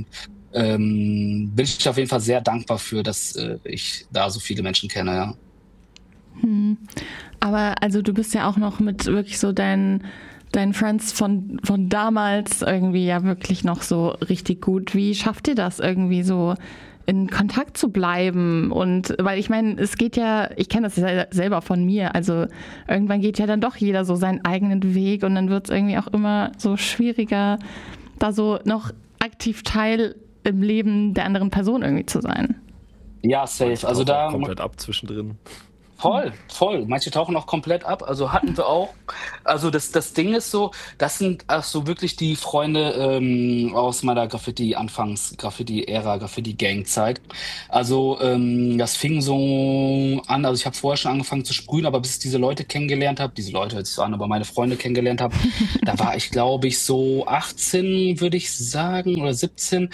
ähm, bin ich auf jeden Fall sehr dankbar für, dass äh, ich da so viele Menschen kenne, ja. Hm. Aber also du bist ja auch noch mit wirklich so deinen, deinen Friends von, von damals irgendwie ja wirklich noch so richtig gut. Wie schafft ihr das irgendwie so in Kontakt zu bleiben? Und weil ich meine, es geht ja, ich kenne das ja selber von mir, also irgendwann geht ja dann doch jeder so seinen eigenen Weg und dann wird es irgendwie auch immer so schwieriger, da so noch aktiv Teil im Leben der anderen Person irgendwie zu sein. Ja, safe. Also da komplett ab zwischendrin. Voll, voll. Manche tauchen auch komplett ab. Also hatten wir auch. Also das, das Ding ist so, das sind ach so wirklich die Freunde ähm, aus meiner Graffiti-Anfangs, Graffiti-Ära, Graffiti-Gang-Zeit. Also ähm, das fing so an, also ich habe vorher schon angefangen zu sprühen, aber bis ich diese Leute kennengelernt habe, diese Leute hört sich so an, aber meine Freunde kennengelernt habe, da war ich glaube ich so achtzehn, würde ich sagen, oder siebzehn.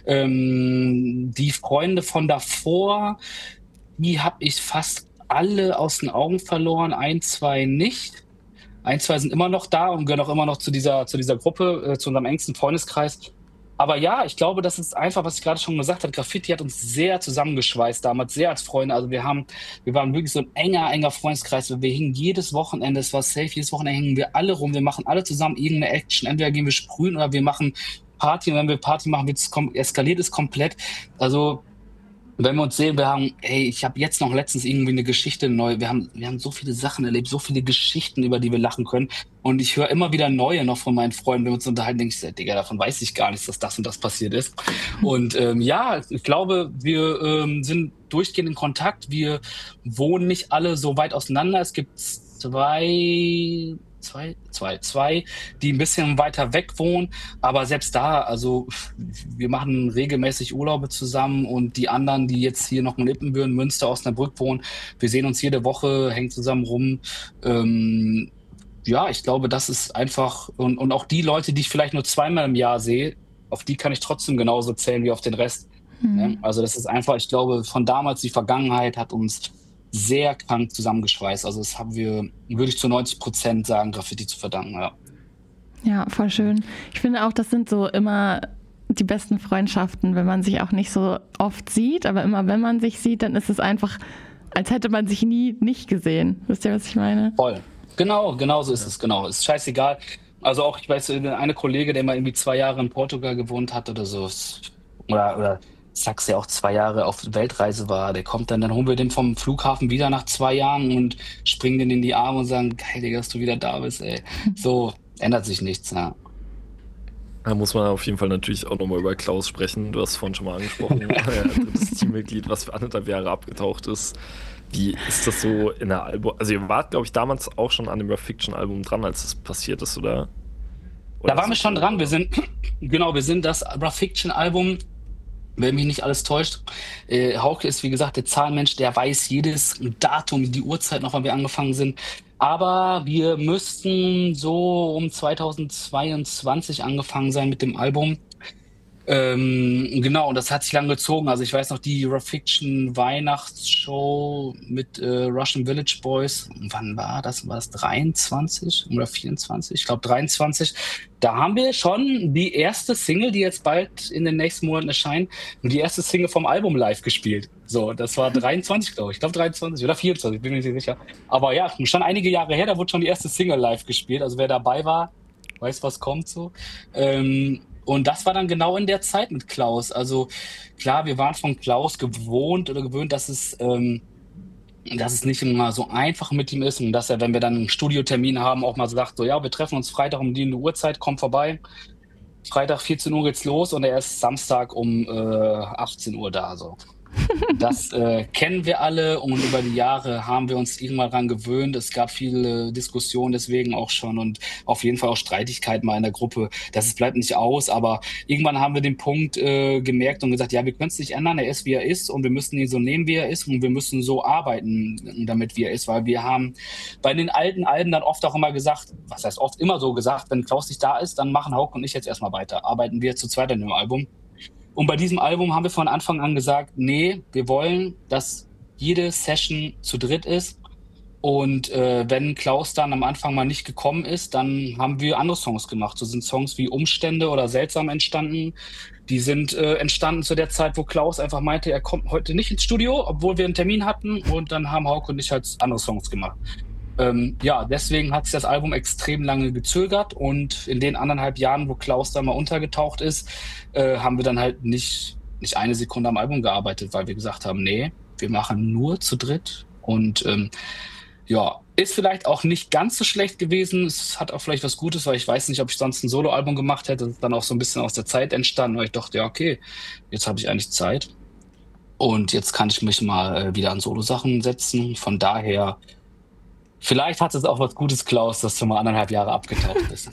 Ähm, die Freunde von davor, die habe ich fast alle aus den Augen verloren, ein, zwei nicht. Ein, zwei sind immer noch da und gehören auch immer noch zu dieser, zu dieser Gruppe, äh, zu unserem engsten Freundeskreis. Aber ja, ich glaube, das ist einfach, was ich gerade schon gesagt habe. Graffiti hat uns sehr zusammengeschweißt damals, sehr als Freunde. Also wir haben, wir waren wirklich so ein enger, enger Freundeskreis. Wir hingen jedes Wochenende, es war safe, jedes Wochenende hingen wir alle rum. Wir machen alle zusammen irgendeine Action. Entweder gehen wir sprühen oder wir machen Party und wenn wir Party machen, wird's kom- eskaliert es komplett. Also wenn wir uns sehen, wir haben, ey, ich habe jetzt noch letztens irgendwie eine Geschichte neu, wir haben, wir haben so viele Sachen erlebt, so viele Geschichten, über die wir lachen können und ich höre immer wieder neue noch von meinen Freunden, wenn wir uns unterhalten, denke ich, Digga, davon weiß ich gar nicht, dass das und das passiert ist. Und ähm, ja, ich glaube, wir ähm, sind durchgehend in Kontakt, wir wohnen nicht alle so weit auseinander, es gibt zwei... Zwei, zwei, zwei, die ein bisschen weiter weg wohnen, aber selbst da, also wir machen regelmäßig Urlaube zusammen und die anderen, die jetzt hier noch in Ippenbüren, Münster, Osnabrück wohnen, wir sehen uns jede Woche, hängen zusammen rum. Ähm, ja, ich glaube, das ist einfach, und, und auch die Leute, die ich vielleicht nur zweimal im Jahr sehe, auf die kann ich trotzdem genauso zählen wie auf den Rest. Mhm. Ja, also das ist einfach, ich glaube, von damals, die Vergangenheit hat uns sehr krank zusammengeschweißt. Also das haben wir, würde ich zu neunzig Prozent sagen, Graffiti zu verdanken, ja. Ja, voll schön. Ich finde auch, das sind so immer die besten Freundschaften, wenn man sich auch nicht so oft sieht, aber immer wenn man sich sieht, dann ist es einfach, als hätte man sich nie nicht gesehen. Wisst ihr, was ich meine? Voll. Genau, genau so ist es, genau. Ist scheißegal. Also auch, ich weiß, eine Kollege, der mal irgendwie zwei Jahre in Portugal gewohnt hat oder so, oder, oder Sachs ja auch zwei Jahre auf Weltreise war, der kommt dann, dann holen wir den vom Flughafen wieder nach zwei Jahren und springen den in die Arme und sagen, geil, Digga, dass du wieder da bist, ey. So, ändert sich nichts, ja. Da muss man auf jeden Fall natürlich auch nochmal über Klaus sprechen. Du hast es vorhin schon mal angesprochen, drittes Teammitglied, was für anderthalb Jahre abgetaucht ist. Wie ist das so in der Album? Also ihr wart, glaube ich, damals auch schon an dem Rough Fiction Album dran, als das passiert ist, oder? oder da waren wir schon dran. Wir sind, genau, wir sind das Rough Fiction Album, wenn mich nicht alles täuscht. Äh, Hauke ist, wie gesagt, der Zahlenmensch, der weiß jedes Datum, die Uhrzeit noch, wann wir angefangen sind. Aber wir müssten so um zweitausendzweiundzwanzig angefangen sein mit dem Album. Ähm, genau, und das hat sich lang gezogen. Also ich weiß noch, die Rough Fiction Weihnachtsshow mit äh, Russian Village Boys, wann war das? War das dreiundzwanzig oder vierundzwanzig? Ich glaube dreiundzwanzig. Da haben wir schon die erste Single, die jetzt bald in den nächsten Monaten erscheint, die erste Single vom Album live gespielt. So, das war dreiundzwanzig, glaube ich. Ich glaube dreiundzwanzig oder vierundzwanzig, bin mir nicht sicher. Aber ja, schon einige Jahre her, da wurde schon die erste Single live gespielt. Also wer dabei war, weiß, was kommt so. Ähm, Und das war dann genau in der Zeit mit Klaus. Also klar, wir waren von Klaus gewohnt oder gewöhnt, dass es, ähm, dass es nicht immer so einfach mit ihm ist und dass er, wenn wir dann einen Studiotermin haben, auch mal sagt, so ja, wir treffen uns Freitag um die Uhrzeit, komm vorbei. Freitag vierzehn Uhr geht's los und er ist Samstag um äh, achtzehn Uhr da. So. Das äh, kennen wir alle und über die Jahre haben wir uns irgendwann daran gewöhnt. Es gab viele Diskussionen deswegen auch schon und auf jeden Fall auch Streitigkeiten mal in der Gruppe. Das bleibt nicht aus, aber irgendwann haben wir den Punkt äh, gemerkt und gesagt, ja, wir können es nicht ändern. Er ist, wie er ist und wir müssen ihn so nehmen, wie er ist und wir müssen so arbeiten damit, wie er ist, weil wir haben bei den alten Alben dann oft auch immer gesagt, was heißt oft, immer so gesagt, wenn Klaus nicht da ist, dann machen Hauke und ich jetzt erstmal weiter. Arbeiten wir zu zweit an dem Album. Und bei diesem Album haben wir von Anfang an gesagt, nee, wir wollen, dass jede Session zu dritt ist. Und äh, wenn Klaus dann am Anfang mal nicht gekommen ist, dann haben wir andere Songs gemacht. So sind Songs wie Umstände oder Seltsam entstanden. Die sind äh, entstanden zu der Zeit, wo Klaus einfach meinte, er kommt heute nicht ins Studio, obwohl wir einen Termin hatten. Und dann haben Hauke und ich halt andere Songs gemacht. Ähm, ja, deswegen hat sich das Album extrem lange gezögert und in den anderthalb Jahren, wo Klaus da mal untergetaucht ist, äh, haben wir dann halt nicht, nicht eine Sekunde am Album gearbeitet, weil wir gesagt haben, nee, wir machen nur zu dritt und ähm, ja, ist vielleicht auch nicht ganz so schlecht gewesen, es hat auch vielleicht was Gutes, weil ich weiß nicht, ob ich sonst ein Soloalbum gemacht hätte, das ist dann auch so ein bisschen aus der Zeit entstanden, weil ich dachte, ja okay, jetzt habe ich eigentlich Zeit und jetzt kann ich mich mal äh, wieder an Solo-Sachen setzen, von daher vielleicht hat es auch was Gutes, Klaus, dass du mal anderthalb Jahre abgetaucht bist.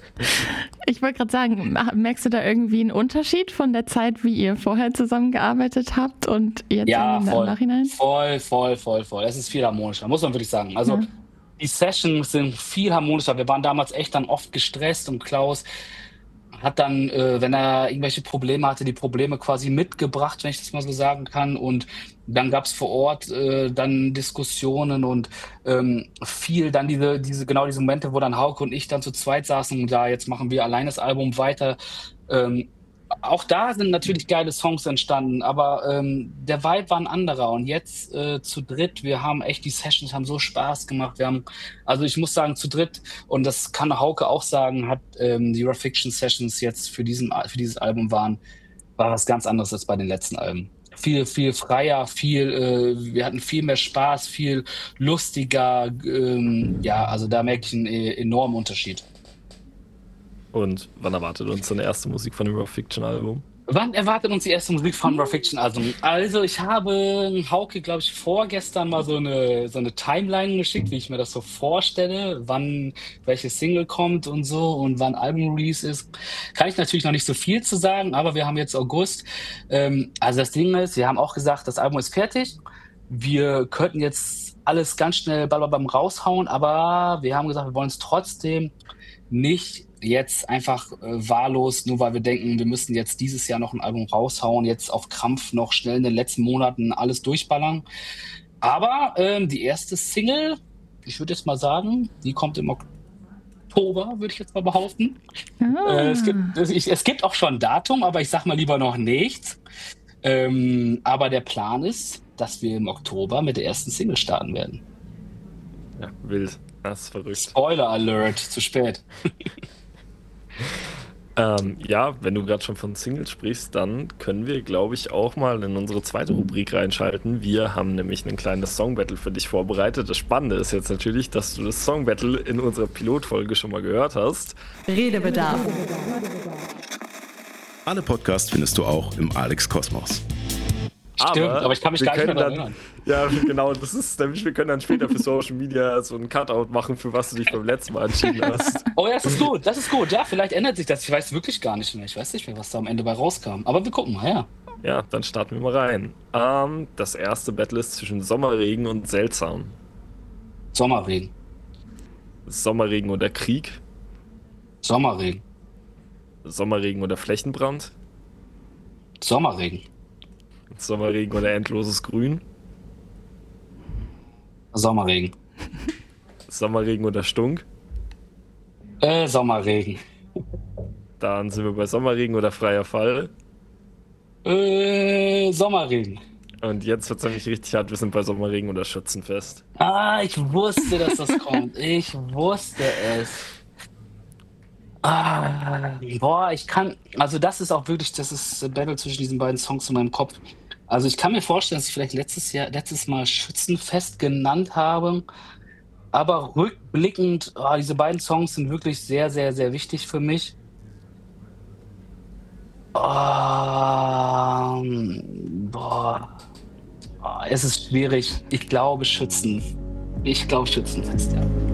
Ich wollte gerade sagen, merkst du da irgendwie einen Unterschied von der Zeit, wie ihr vorher zusammengearbeitet habt und jetzt ja, im voll, Nachhinein? voll, voll, voll, voll. Es ist viel harmonischer, muss man wirklich sagen. Also ja. Die Sessions sind viel harmonischer. Wir waren damals echt dann oft gestresst und Klaus hat dann, äh, wenn er irgendwelche Probleme hatte, die Probleme quasi mitgebracht, wenn ich das mal so sagen kann. Und dann gab es vor Ort äh, dann Diskussionen und ähm, viel dann diese, diese, genau diese Momente, wo dann Hauke und ich dann zu zweit saßen und da jetzt machen wir allein das Album weiter. Ähm, auch da sind natürlich geile Songs entstanden, aber ähm, der Vibe war ein anderer. Und jetzt äh, zu dritt, wir haben echt, die Sessions haben so Spaß gemacht. Wir haben, also ich muss sagen, zu dritt, und das kann Hauke auch sagen, hat ähm, die Eurofiction Sessions jetzt für, diesen, für dieses Album waren, war was ganz anderes als bei den letzten Alben. Viel, viel freier, viel, äh, wir hatten viel mehr Spaß, viel lustiger. Ähm, ja, also da merke ich einen äh, enormen Unterschied. Und wann erwartet uns dann erste Musik von dem Eurofiction-Album? Wann erwartet uns die erste Musik von Eurofiction? Also, also ich habe Hauke, glaube ich, vorgestern mal so eine, so eine Timeline geschickt, wie ich mir das so vorstelle, wann welche Single kommt und so und wann Album-Release ist. Kann ich natürlich noch nicht so viel zu sagen, aber wir haben jetzt August. Ähm, also das Ding ist, wir haben auch gesagt, das Album ist fertig. Wir könnten jetzt alles ganz schnell beim raushauen, aber wir haben gesagt, wir wollen es trotzdem nicht jetzt einfach äh, wahllos, nur weil wir denken, wir müssen jetzt dieses Jahr noch ein Album raushauen, jetzt auf Krampf noch schnell in den letzten Monaten alles durchballern. Aber ähm, die erste Single, ich würde jetzt mal sagen, die kommt im Oktober, würde ich jetzt mal behaupten. Ah. Äh, es, gibt, es, ich, es gibt auch schon ein Datum, aber ich sag mal lieber noch nichts. Ähm, aber der Plan ist, dass wir im Oktober mit der ersten Single starten werden. Ja, wild. Das ist verrückt. Spoiler Alert, zu spät. ähm, ja, wenn du gerade schon von Singles sprichst, dann können wir, glaube ich, auch mal in unsere zweite Rubrik reinschalten. Wir haben nämlich ein kleines Song-Battle für dich vorbereitet. Das Spannende ist jetzt natürlich, dass du das Song-Battle in unserer Pilotfolge schon mal gehört hast. Redebedarf. Alle Podcasts findest du auch im Alex Kosmos. Stimmt, aber, aber ich kann mich gar nicht mehr daran erinnern. Ja, genau, das ist nämlich, wir können dann später für Social Media so ein Cutout machen, für was du dich beim letzten Mal entschieden hast. Oh ja, das ist gut, das ist gut. Ja, vielleicht ändert sich das. Ich weiß wirklich gar nicht mehr. Ich weiß nicht mehr, was da am Ende bei rauskam. Aber wir gucken mal, ja. Ja, dann starten wir mal rein. Ähm, das erste Battle ist zwischen Sommerregen und Seltsam. Sommerregen. Sommerregen oder Krieg? Sommerregen. Sommerregen oder Flächenbrand? Sommerregen. Sommerregen oder endloses Grün? Sommerregen. Sommerregen oder Stunk? Äh, Sommerregen. Dann sind wir bei Sommerregen oder freier Fall? Äh, Sommerregen. Und jetzt wird es nämlich richtig hart, wir sind bei Sommerregen oder Schützenfest. Ah, ich wusste, dass das kommt. Ich wusste es. Ah, boah, ich kann, also das ist auch wirklich, das ist ein Battle zwischen diesen beiden Songs in meinem Kopf. Also ich kann mir vorstellen, dass ich vielleicht letztes Jahr, letztes Mal Schützenfest genannt habe, aber rückblickend, oh, diese beiden Songs sind wirklich sehr, sehr, sehr wichtig für mich. Oh, boah, oh, es ist schwierig. Ich glaube Schützen. Ich glaube Schützenfest, ja.